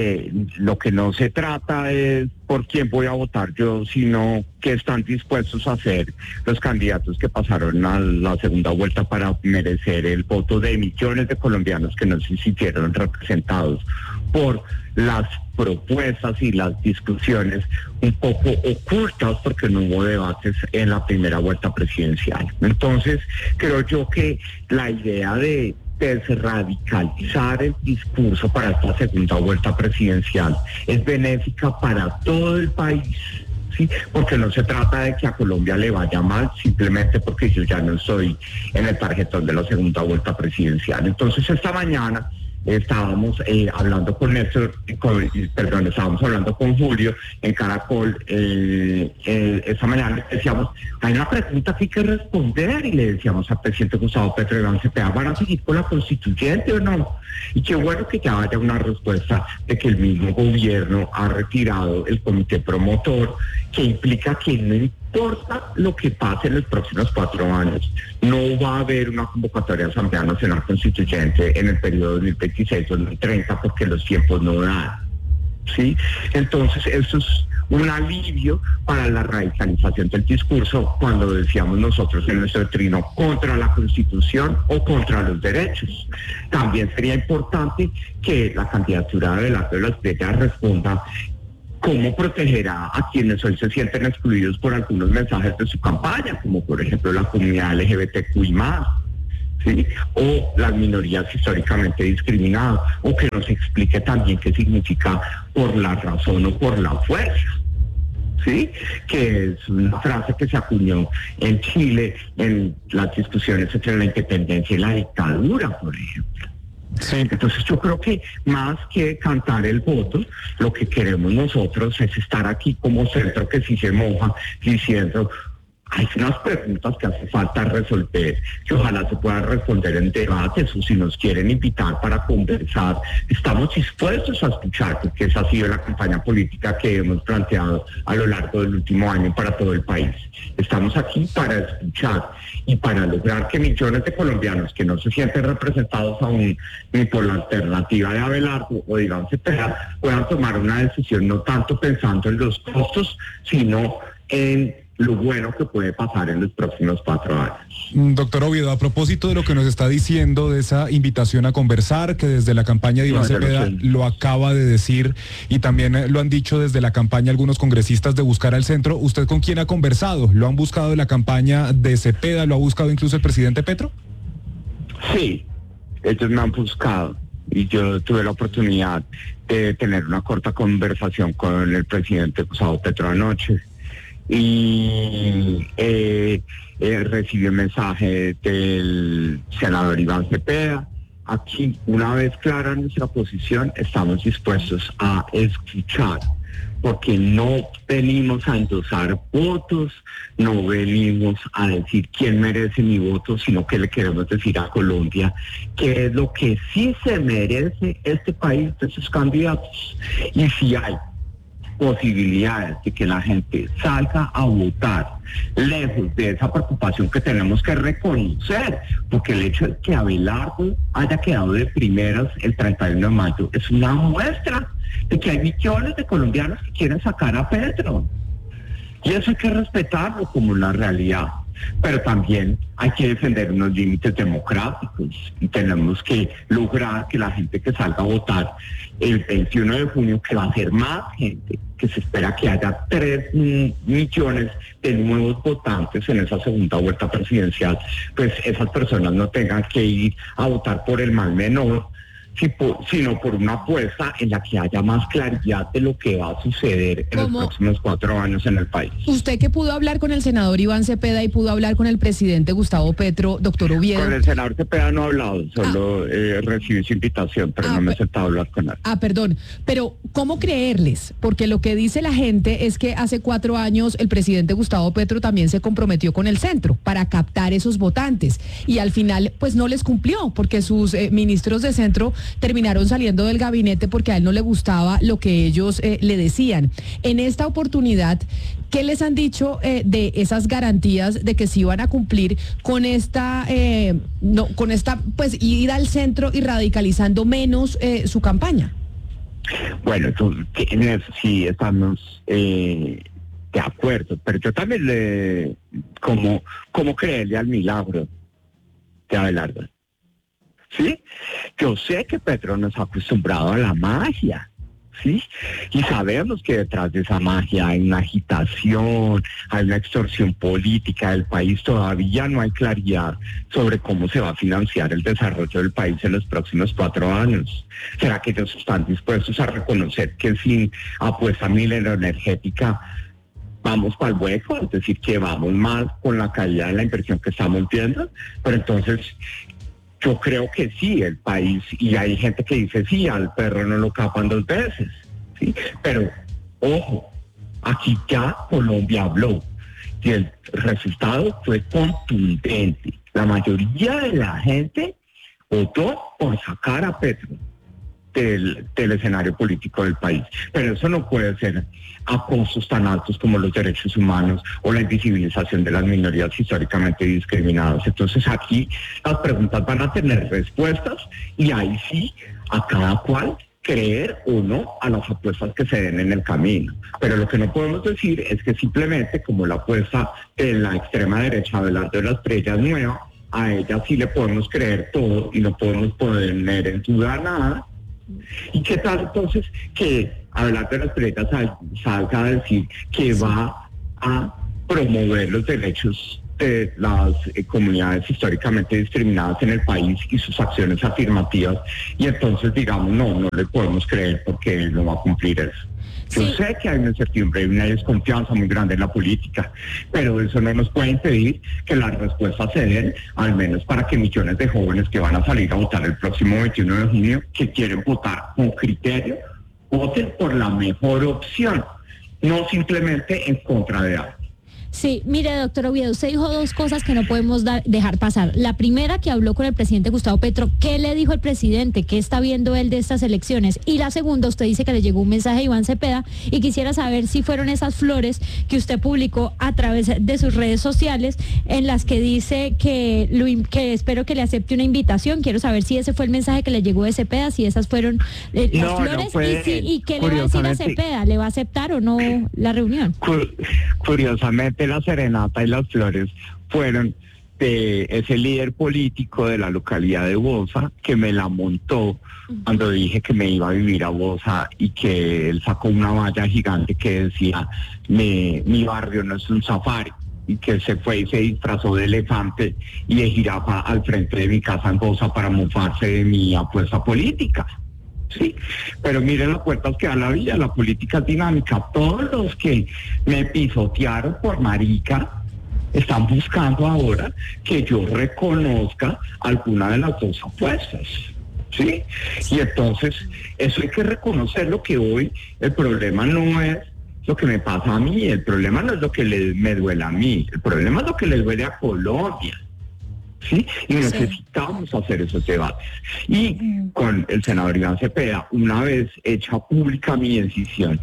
lo que no se trata es por quién voy a votar yo, sino qué están dispuestos a hacer los candidatos que pasaron a la segunda vuelta para merecer el voto de millones de colombianos que no se sintieron representados por las propuestas y las discusiones un poco ocultas porque no hubo debates en la primera vuelta presidencial. Entonces, creo yo que la idea de desradicalizar el discurso para esta segunda vuelta presidencial es benéfica para todo el país, ¿sí? Porque no se trata de que a Colombia le vaya mal simplemente porque yo ya no estoy en el tarjetón de la segunda vuelta presidencial. Entonces esta mañana estábamos hablando con Néstor, estábamos hablando con Julio en Caracol, esta mañana decíamos, hay una pregunta que hay que responder, y le decíamos al presidente Gustavo Petro Iván Cepeda, ¿van a seguir con la constituyente o no? Y qué bueno que ya haya una respuesta de que el mismo gobierno ha retirado el comité promotor, que implica que no importa lo que pase en los próximos 4 años, no va a haber una convocatoria de Asamblea Nacional Constituyente en el periodo 2026-2030 porque los tiempos no dan, ¿sí? Entonces eso es un alivio para la radicalización del discurso cuando decíamos nosotros en nuestro trino contra la Constitución o contra los derechos. También sería importante que la candidatura de Abelardo de la Espriella responda cómo protegerá a quienes hoy se sienten excluidos por algunos mensajes de su campaña, como por ejemplo la comunidad LGBTQI+, ¿sí? O las minorías históricamente discriminadas, o que nos explique también qué significa por la razón o por la fuerza, ¿sí? Que es una frase que se acuñó en Chile en las discusiones entre la independencia y la dictadura, por ejemplo. Sí. Entonces yo creo que más que cantar el voto, lo que queremos nosotros es estar aquí como centro que sí se moja, diciendo hay unas preguntas que hace falta resolver, que ojalá se puedan responder en debates, o si nos quieren invitar para conversar, estamos dispuestos a escuchar, porque esa ha sido la campaña política que hemos planteado a lo largo del último año para todo el país. Estamos aquí para escuchar y para lograr que millones de colombianos que no se sienten representados aún ni por la alternativa de Abelardo o de Iván Cepeda puedan tomar una decisión no tanto pensando en los costos, sino en lo bueno que puede pasar en los próximos 4 años. Doctor Oviedo, a propósito de lo que nos está diciendo de esa invitación a conversar, que desde la campaña de Iván Cepeda lo acaba de decir, y también lo han dicho desde la campaña algunos congresistas de buscar al centro, ¿usted con quién ha conversado? ¿Lo han buscado de la campaña de Cepeda? ¿Lo ha buscado incluso el presidente Petro? Sí, ellos me han buscado y yo tuve la oportunidad de tener una corta conversación con el presidente Gustavo Petro anoche. Y recibí un mensaje del senador Iván Cepeda. Aquí, una vez clara nuestra posición, estamos dispuestos a escuchar, porque no venimos a endosar votos, no venimos a decir quién merece mi voto, sino que le queremos decir a Colombia qué es lo que sí se merece este país de sus candidatos. Y si hay posibilidades de que la gente salga a votar, lejos de esa preocupación que tenemos que reconocer, porque el hecho de que Abelardo haya quedado de primeras el 31 de mayo es una muestra de que hay millones de colombianos que quieren sacar a Petro, y eso hay que respetarlo como la realidad. Pero también hay que defender unos límites democráticos y tenemos que lograr que la gente que salga a votar el 21 de junio, que va a ser más gente, que se espera que haya 3 millones de nuevos votantes en esa segunda vuelta presidencial, pues esas personas no tengan que ir a votar por el mal menor, sino por una apuesta en la que haya más claridad de lo que va a suceder en los próximos 4 años en el país. Usted que pudo hablar con el senador Iván Cepeda y pudo hablar con el presidente Gustavo Petro, doctor Oviedo. Con el senador Cepeda no he hablado, solo recibí su invitación, pero no me he sentado a hablar con él. Perdón, pero ¿cómo creerles? Porque lo que dice la gente es que hace 4 años el presidente Gustavo Petro también se comprometió con el centro para captar esos votantes, y al final pues no les cumplió, porque sus ministros de centro terminaron saliendo del gabinete porque a él no le gustaba lo que ellos le decían. En esta oportunidad, ¿qué les han dicho de esas garantías de que sí van a cumplir con esta, pues ir al centro y radicalizando menos su campaña? Bueno, en eso sí estamos de acuerdo, pero yo también ¿cómo creerle al milagro de Abelardo? ¿Sí? Yo sé que Petro nos ha acostumbrado a la magia, ¿sí? Y sabemos que detrás de esa magia hay una agitación, hay una extorsión política del país. Todavía no hay claridad sobre cómo se va a financiar el desarrollo del país en los próximos 4 años. ¿Será que ellos están dispuestos a reconocer que sin apuesta mineroenergética vamos para el hueco? Es decir, que vamos mal con la caída de la inversión que estamos viendo. Pero entonces yo creo que sí, el país, y hay gente que dice, sí, al perro no lo capan 2 veces, ¿sí? Pero, ojo, aquí ya Colombia habló, y el resultado fue contundente. La mayoría de la gente votó por sacar a Petro del escenario político del país. Pero eso no puede ser a costos tan altos como los derechos humanos o la invisibilización de las minorías históricamente discriminadas. Entonces aquí las preguntas van a tener respuestas, y ahí sí a cada cual creer o no a las apuestas que se den en el camino. Pero lo que no podemos decir es que simplemente como la apuesta de la extrema derecha Abelardo de la Espriella es nueva, a ella sí le podemos creer todo y no podemos poner en duda nada. ¿Y qué tal entonces que Abelardo de la Espriella salga a decir que va a promover los derechos de las comunidades históricamente discriminadas en el país y sus acciones afirmativas, y entonces digamos no le podemos creer porque él no va a cumplir eso? Yo sé que hay una incertidumbre y una desconfianza muy grande en la política, pero eso no nos puede impedir que las respuestas se den, al menos para que millones de jóvenes que van a salir a votar el próximo 21 de junio, que quieren votar con criterio, voten por la mejor opción, no simplemente en contra de algo. Sí, mire, doctor Oviedo, usted dijo dos cosas que no podemos dejar pasar. La primera, que habló con el presidente Gustavo Petro. ¿Qué le dijo el presidente? ¿Qué está viendo él de estas elecciones? Y la segunda, usted dice que le llegó un mensaje a Iván Cepeda y quisiera saber si fueron esas flores que usted publicó a través de sus redes sociales en las que dice que espero que le acepte una invitación. Quiero saber si ese fue el mensaje que le llegó de Cepeda, si esas fueron las flores y qué le va a decir a Cepeda. ¿Le va a aceptar o no la reunión? Curiosamente, la serenata y las flores fueron de ese líder político de la localidad de Bosa, que me la montó cuando dije que me iba a vivir a Bosa, y que él sacó una valla gigante que decía mi barrio no es un safari, y que se fue y se disfrazó de elefante y de jirafa al frente de mi casa en Bosa para mofarse de mi apuesta política. Sí, pero miren las puertas que da la vida, la política es dinámica. Todos los que me pisotearon por marica están buscando ahora que yo reconozca alguna de las dos apuestas, ¿sí? Y entonces eso hay que reconocerlo, que hoy el problema no es lo que me pasa a mí, el problema no es lo que me duele a mí, el problema es lo que le duele a Colombia. ¿Sí? Y necesitamos hacer esos debates. Y con el senador Iván Cepeda, una vez hecha pública mi decisión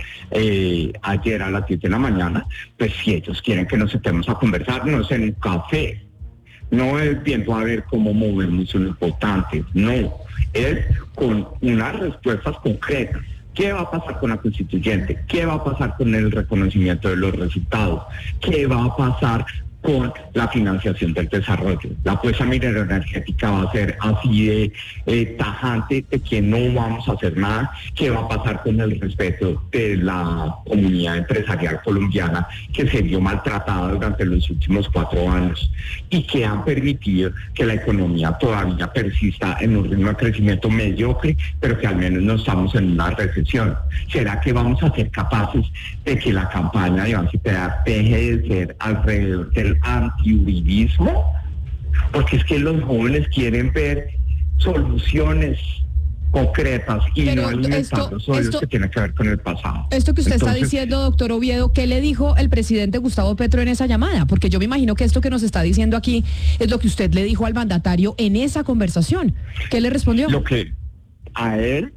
ayer a las 10 de la mañana, pues si ellos quieren que nos sentemos a conversar, no es en un café, no es viendo a ver cómo movemos un votante, no, es con unas respuestas concretas. ¿Qué va a pasar con la constituyente? ¿Qué va a pasar con el reconocimiento de los resultados? ¿Qué va a pasar con la financiación del desarrollo? La apuesta minera energética va a ser así de tajante, de que no vamos a hacer nada. ¿Qué va a pasar con el respeto de la comunidad empresarial colombiana, que se vio maltratada durante los últimos 4 años y que han permitido que la economía todavía persista en un ritmo de crecimiento mediocre, pero que al menos no estamos en una recesión? ¿Será que vamos a ser capaces de que la campaña de Iván Cepeda deje de ser alrededor del antiuribismo? Porque es que los jóvenes quieren ver soluciones concretas y pero no alimentar los odios que tienen que ver con el pasado. Esto que usted está diciendo, doctor Oviedo, ¿qué le dijo el presidente Gustavo Petro en esa llamada? Porque yo me imagino que esto que nos está diciendo aquí es lo que usted le dijo al mandatario en esa conversación. ¿Qué le respondió? Lo que a él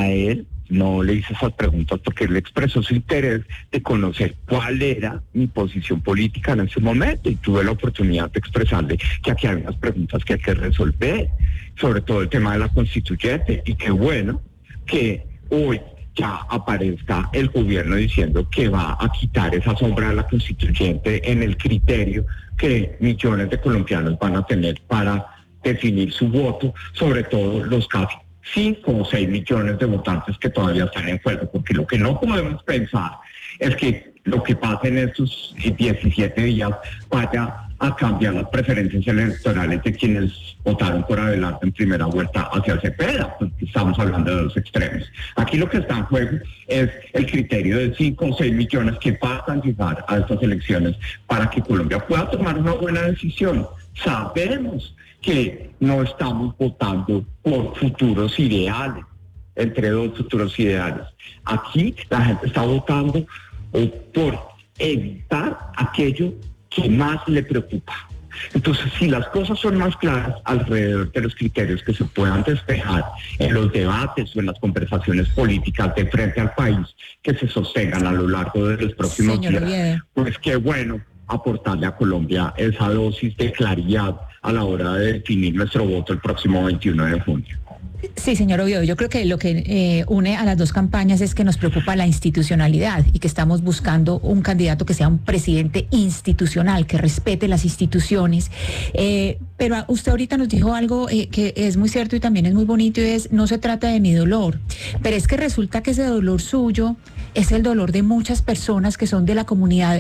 no le hice esas preguntas porque él expresó su interés de conocer cuál era mi posición política en ese momento, y tuve la oportunidad de expresarle que aquí hay unas preguntas que hay que resolver, sobre todo el tema de la constituyente, y qué bueno que hoy ya aparezca el gobierno diciendo que va a quitar esa sombra de la constituyente en el criterio que millones de colombianos van a tener para definir su voto, sobre todo los casi 5 o 6 millones de votantes que todavía están en juego, porque lo que no podemos pensar es que lo que pasa en estos 17 días vaya a cambiar las preferencias electorales de quienes votaron por Abelardo en primera vuelta hacia Cepeda, porque estamos hablando de los extremos. Aquí lo que está en juego es el criterio de 5 o 6 millones que pasan a llegar a estas elecciones para que Colombia pueda tomar una buena decisión. Sabemos que no estamos votando por futuros ideales, entre dos futuros ideales. Aquí la gente está votando por evitar aquello que más le preocupa. Entonces, si las cosas son más claras alrededor de los criterios que se puedan despejar en los debates o en las conversaciones políticas de frente al país que se sostengan a lo largo de los próximos días, pues qué bueno aportarle a Colombia esa dosis de claridad a la hora de definir nuestro voto el próximo 21 de junio. Sí, señor Oviedo, yo creo que lo que une a las dos campañas es que nos preocupa la institucionalidad y que estamos buscando un candidato que sea un presidente institucional, que respete las instituciones. Pero usted ahorita nos dijo algo que es muy cierto y también es muy bonito, y es: no se trata de mi dolor, pero es que resulta que ese dolor suyo es el dolor de muchas personas que son de la comunidad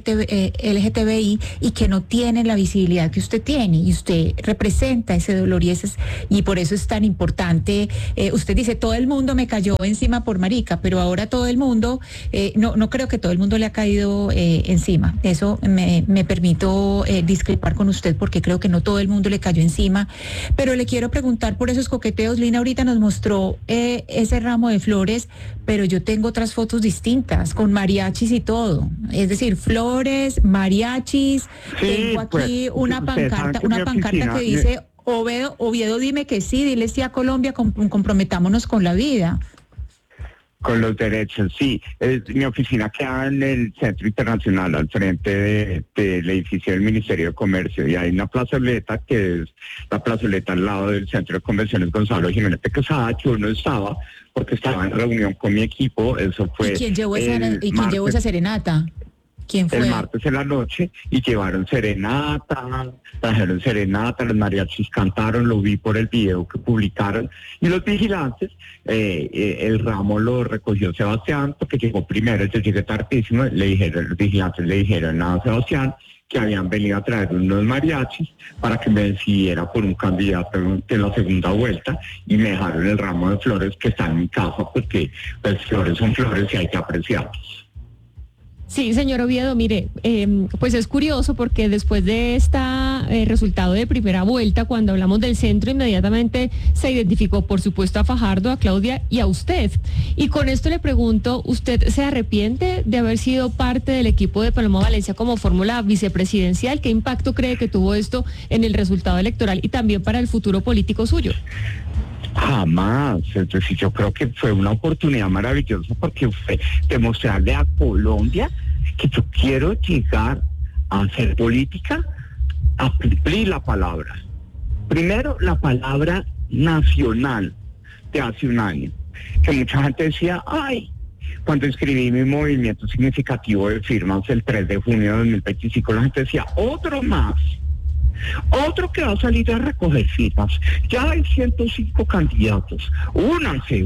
LGTBI y que no tienen la visibilidad que usted tiene, y usted representa ese dolor, y por eso es tan importante. Usted dice, todo el mundo me cayó encima por marica, pero ahora todo el mundo, no creo que todo el mundo le ha caído encima. Eso me permito discrepar con usted, porque creo que no todo el mundo le cayó encima, pero le quiero preguntar por esos coqueteos. Lina ahorita nos mostró ese ramo de flores, pero yo tengo otras fotos distintas, con mariachis y todo, es decir, flores, mariachis. Sí, tengo aquí una pancarta que dice: Oviedo, dime que sí, dile sí a Colombia, comprometámonos con la vida. Con los derechos, sí. Mi oficina queda en el Centro Internacional, al frente del edificio del Ministerio de Comercio, y hay una plazoleta que es la plazoleta al lado del Centro de Convenciones Gonzalo Jiménez de Quesada. Yo no estaba porque estaba en reunión con mi equipo. Eso fue. ¿Y quién llevó esa serenata? ¿Quién fue? El martes en la noche, y llevaron serenata, trajeron serenata, los mariachis cantaron, lo vi por el video que publicaron, y los vigilantes, el ramo lo recogió Sebastián, porque llegó primero, yo llegué tardísimo, los vigilantes le dijeron a Sebastián que habían venido a traer unos mariachis para que me decidiera por un candidato en la segunda vuelta, y me dejaron el ramo de flores que está en mi casa, porque pues flores son flores y hay que apreciarlos. Sí, señor Oviedo, mire, pues es curioso porque después de este resultado de primera vuelta, cuando hablamos del centro, inmediatamente se identificó, por supuesto, a Fajardo, a Claudia y a usted. Y con esto le pregunto, ¿usted se arrepiente de haber sido parte del equipo de Paloma Valencia como fórmula vicepresidencial? ¿Qué impacto cree que tuvo esto en el resultado electoral y también para el futuro político suyo? Jamás. Es decir, yo creo que fue una oportunidad maravillosa, porque fue demostrarle a Colombia que yo quiero llegar a hacer política, a cumplir la palabra. Primero, la palabra nacional de hace un año, que mucha gente decía, ay, cuando escribí mi movimiento significativo de firmas el 3 de junio de 2025, la gente decía, otro más. Otro que va a salir a recoger firmas. Ya hay 105 candidatos. Únanse.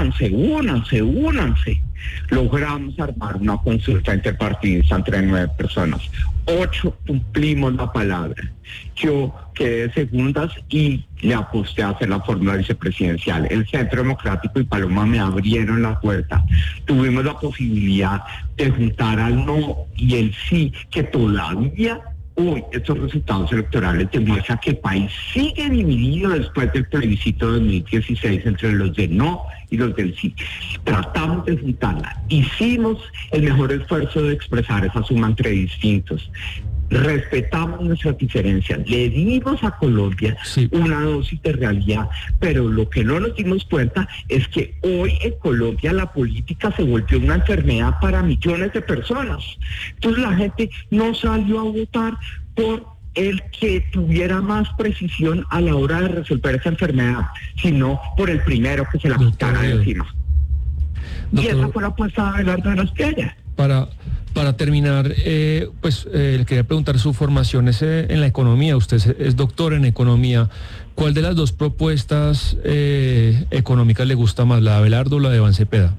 Logramos armar una consulta interpartidista entre 9 personas. 8 cumplimos la palabra. Yo quedé de segundas y le aposté a hacer la fórmula vicepresidencial. El Centro Democrático y Paloma me abrieron la puerta. Tuvimos la posibilidad de juntar al no y el sí, que todavía hoy estos resultados electorales demuestran que el país sigue dividido después del plebiscito de 2016 entre los de no y los del sí. Tratamos de juntarla. Hicimos el mejor esfuerzo de expresar esa suma entre distintos. Respetamos nuestras diferencias, le dimos a Colombia una dosis de realidad, pero lo que no nos dimos cuenta es que hoy en Colombia la política se volvió una enfermedad para millones de personas. Entonces la gente no salió a votar por el que tuviera más precisión a la hora de resolver esa enfermedad, sino por el primero que se la quitara de encima. Y esa fue la apuesta de Abelardo de las Piedras. Para terminar, le quería preguntar, su formación es en la economía, usted es doctor en economía. ¿Cuál de las dos propuestas económicas le gusta más, la de Abelardo o la de Iván Cepeda?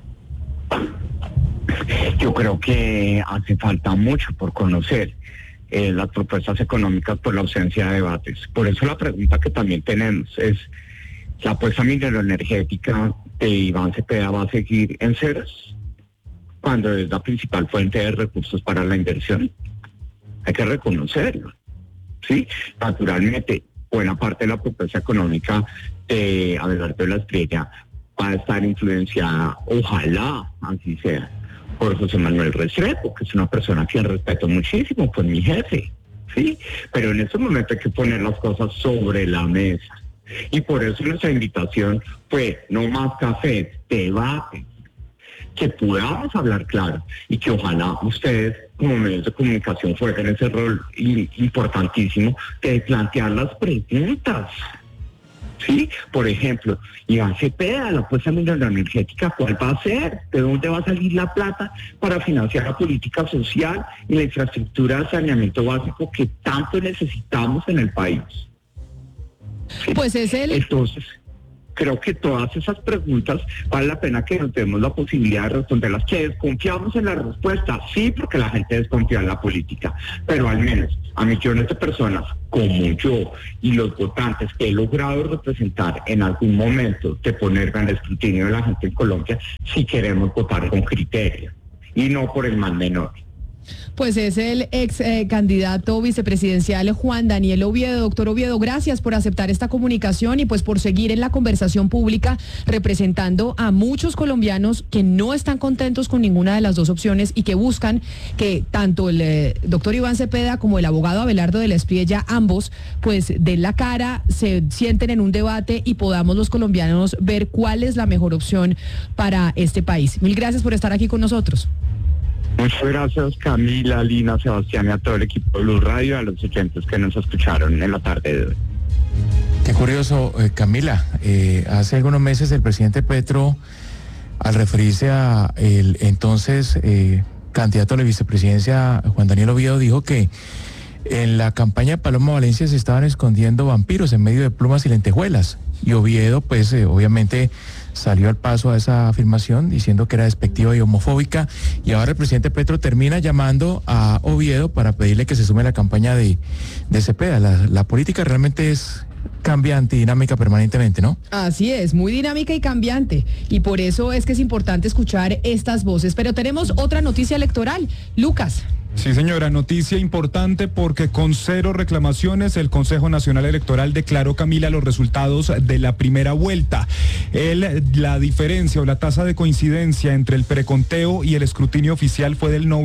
Yo creo que hace falta mucho por conocer las propuestas económicas por la ausencia de debates. Por eso la pregunta que también tenemos es, ¿la apuesta mineroenergética de Iván Cepeda va a seguir en ceros cuando es la principal fuente de recursos para la inversión? Hay que reconocerlo, ¿sí? Naturalmente, buena parte de la propuesta económica de Abelardo de la Estrella va a estar influenciada, ojalá así sea, por José Manuel Restrepo, que es una persona a quien respeto muchísimo, pues mi jefe, ¿sí? Pero en este momento hay que poner las cosas sobre la mesa. Y por eso nuestra invitación fue no más café, debate, que podamos hablar claro y que ojalá ustedes como medios de comunicación jueguen ese rol importantísimo de plantear las preguntas, ¿Sí? Por ejemplo, Iván Cepeda, la apuesta minera energética, ¿cuál va a ser? ¿De dónde va a salir la plata para financiar la política social y la infraestructura de saneamiento básico que tanto necesitamos en el país? ¿Sí? Pues es Entonces, creo que todas esas preguntas vale la pena que nos demos la posibilidad de responderlas. ¿Que desconfiamos en la respuesta? Sí, porque la gente desconfía en la política, pero al menos a millones de personas como yo y los votantes que he logrado representar en algún momento de ponerme al escrutinio de la gente en Colombia, si queremos votar con criterio y no por el mal menor. Pues es el ex candidato vicepresidencial Juan Daniel Oviedo. Doctor Oviedo, gracias por aceptar esta comunicación y pues por seguir en la conversación pública representando a muchos colombianos que no están contentos con ninguna de las dos opciones y que buscan que tanto el doctor Iván Cepeda como el abogado Abelardo de la Espriella, ambos, pues den la cara, se sienten en un debate y podamos los colombianos ver cuál es la mejor opción para este país. Mil gracias por estar aquí con nosotros. Muchas gracias, Camila, Lina, Sebastián y a todo el equipo de Blue Radio y a los oyentes que nos escucharon en la tarde de hoy. Qué curioso, Camila. Hace algunos meses el presidente Petro, al referirse a el entonces candidato a la vicepresidencia, Juan Daniel Oviedo, dijo que en la campaña de Paloma Valencia se estaban escondiendo vampiros en medio de plumas y lentejuelas. Y Oviedo, pues, obviamente salió al paso a esa afirmación diciendo que era despectiva y homofóbica, y ahora el presidente Petro termina llamando a Oviedo para pedirle que se sume a la campaña de Cepeda. La política realmente es cambiante y dinámica permanentemente, ¿no? Así es, muy dinámica y cambiante, y por eso es que es importante escuchar estas voces. Pero tenemos otra noticia electoral. Lucas. Sí, señora, noticia importante porque con 0 reclamaciones el Consejo Nacional Electoral declaró, Camila, los resultados de la primera vuelta. La diferencia o la tasa de coincidencia entre el preconteo y el escrutinio oficial fue del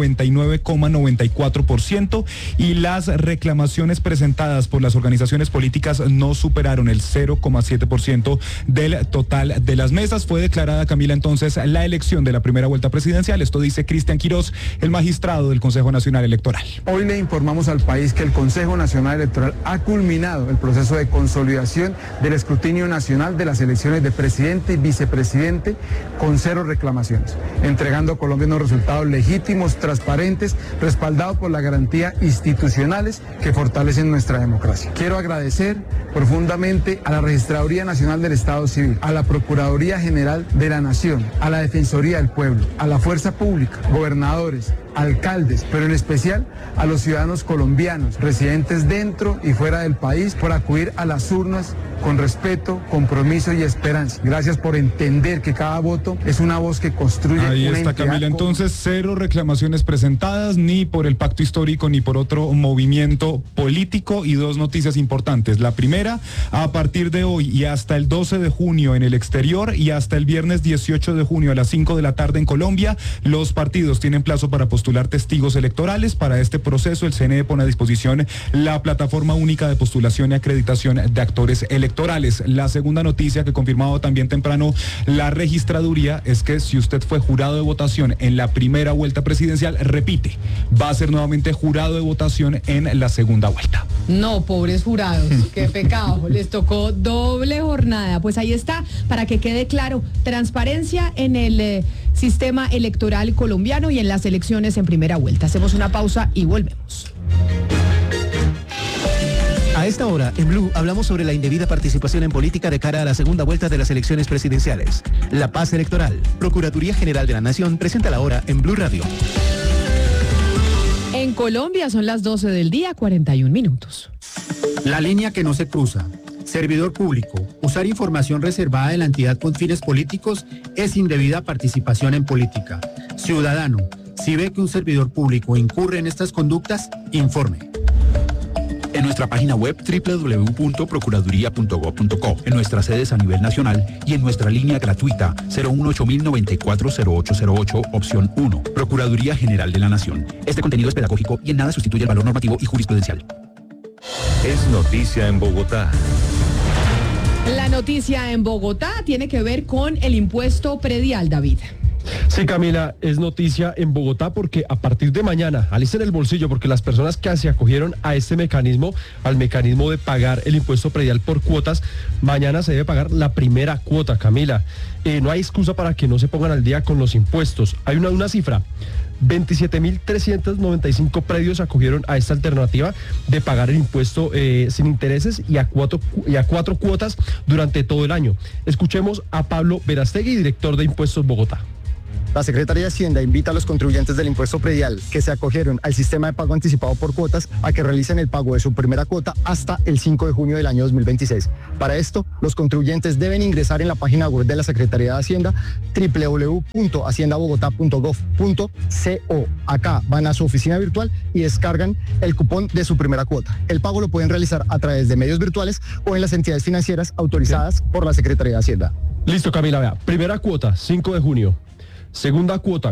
99,94% y las reclamaciones presentadas por las organizaciones políticas no superaron el 0,7% del total de las mesas. Fue declarada, Camila, entonces la elección de la primera vuelta presidencial. Esto dice Cristian Quirós, el magistrado del Consejo Nacional Electoral. Hoy le informamos al país que el Consejo Nacional Electoral ha culminado el proceso de consolidación del escrutinio nacional de las elecciones de presidente y vicepresidente con 0 reclamaciones, entregando a Colombia unos resultados legítimos, transparentes, respaldados por las garantías institucionales que fortalecen nuestra democracia. Quiero agradecer profundamente a la Registraduría Nacional del Estado Civil, a la Procuraduría General de la Nación, a la Defensoría del Pueblo, a la Fuerza Pública, gobernadores, alcaldes, pero en especial a los ciudadanos colombianos residentes dentro y fuera del país por acudir a las urnas con respeto, compromiso y esperanza. Gracias por entender que cada voto es una voz que construye. Ahí una está, Camila. Entonces, 0 reclamaciones presentadas, ni por el pacto histórico ni por otro movimiento político, y 2 noticias importantes. La primera, a partir de hoy y hasta el 12 de junio en el exterior y hasta el viernes 18 de junio a las 5 de la tarde en Colombia, los partidos tienen plazo para postular testigos electorales. Para este proceso, el CNE pone a disposición la plataforma única de postulación y acreditación de actores electorales. La segunda noticia que confirmaba también temprano la registraduría es que si usted fue jurado de votación en la primera vuelta presidencial, repite, va a ser nuevamente jurado de votación en la segunda vuelta. No, pobres jurados, qué pecado, les tocó doble jornada. Pues ahí está, para que quede claro, transparencia en el sistema electoral colombiano y en las elecciones en primera vuelta. Hacemos una pausa y volvemos. A esta hora, en Blue, hablamos sobre la indebida participación en política de cara a la segunda vuelta de las elecciones presidenciales. La paz electoral. Procuraduría General de la Nación presenta la hora en Blue Radio. En Colombia son las 12 del día, 41 minutos. La línea que no se cruza. Servidor público. Usar información reservada de la entidad con fines políticos es indebida participación en política. Ciudadano, si ve que un servidor público incurre en estas conductas, informe. En nuestra página web www.procuraduría.gov.co, en nuestras sedes a nivel nacional y en nuestra línea gratuita 018-094-0808, opción 1, Procuraduría General de la Nación. Este contenido es pedagógico y en nada sustituye el valor normativo y jurisprudencial. Es noticia en Bogotá. La noticia en Bogotá tiene que ver con el impuesto predial, David. Sí, Camila, es noticia en Bogotá porque a partir de mañana, alisten el bolsillo porque las personas que se acogieron a este mecanismo, al mecanismo de pagar el impuesto predial por cuotas, mañana se debe pagar la primera cuota, Camila. No hay excusa para que no se pongan al día con los impuestos. Hay una cifra. 27.395 predios se acogieron a esta alternativa de pagar el impuesto sin intereses y a cuatro cuotas durante todo el año. Escuchemos a Pablo Verastegui, director de Impuestos Bogotá. La Secretaría de Hacienda invita a los contribuyentes del impuesto predial que se acogieron al sistema de pago anticipado por cuotas a que realicen el pago de su primera cuota hasta el 5 de junio del año 2026. Para esto, los contribuyentes deben ingresar en la página web de la Secretaría de Hacienda www.haciendabogotá.gov.co. Acá van a su oficina virtual y descargan el cupón de su primera cuota. El pago lo pueden realizar a través de medios virtuales o en las entidades financieras autorizadas por la Secretaría de Hacienda. Listo, Camila, vea. Primera cuota, 5 de junio. Segunda cuota,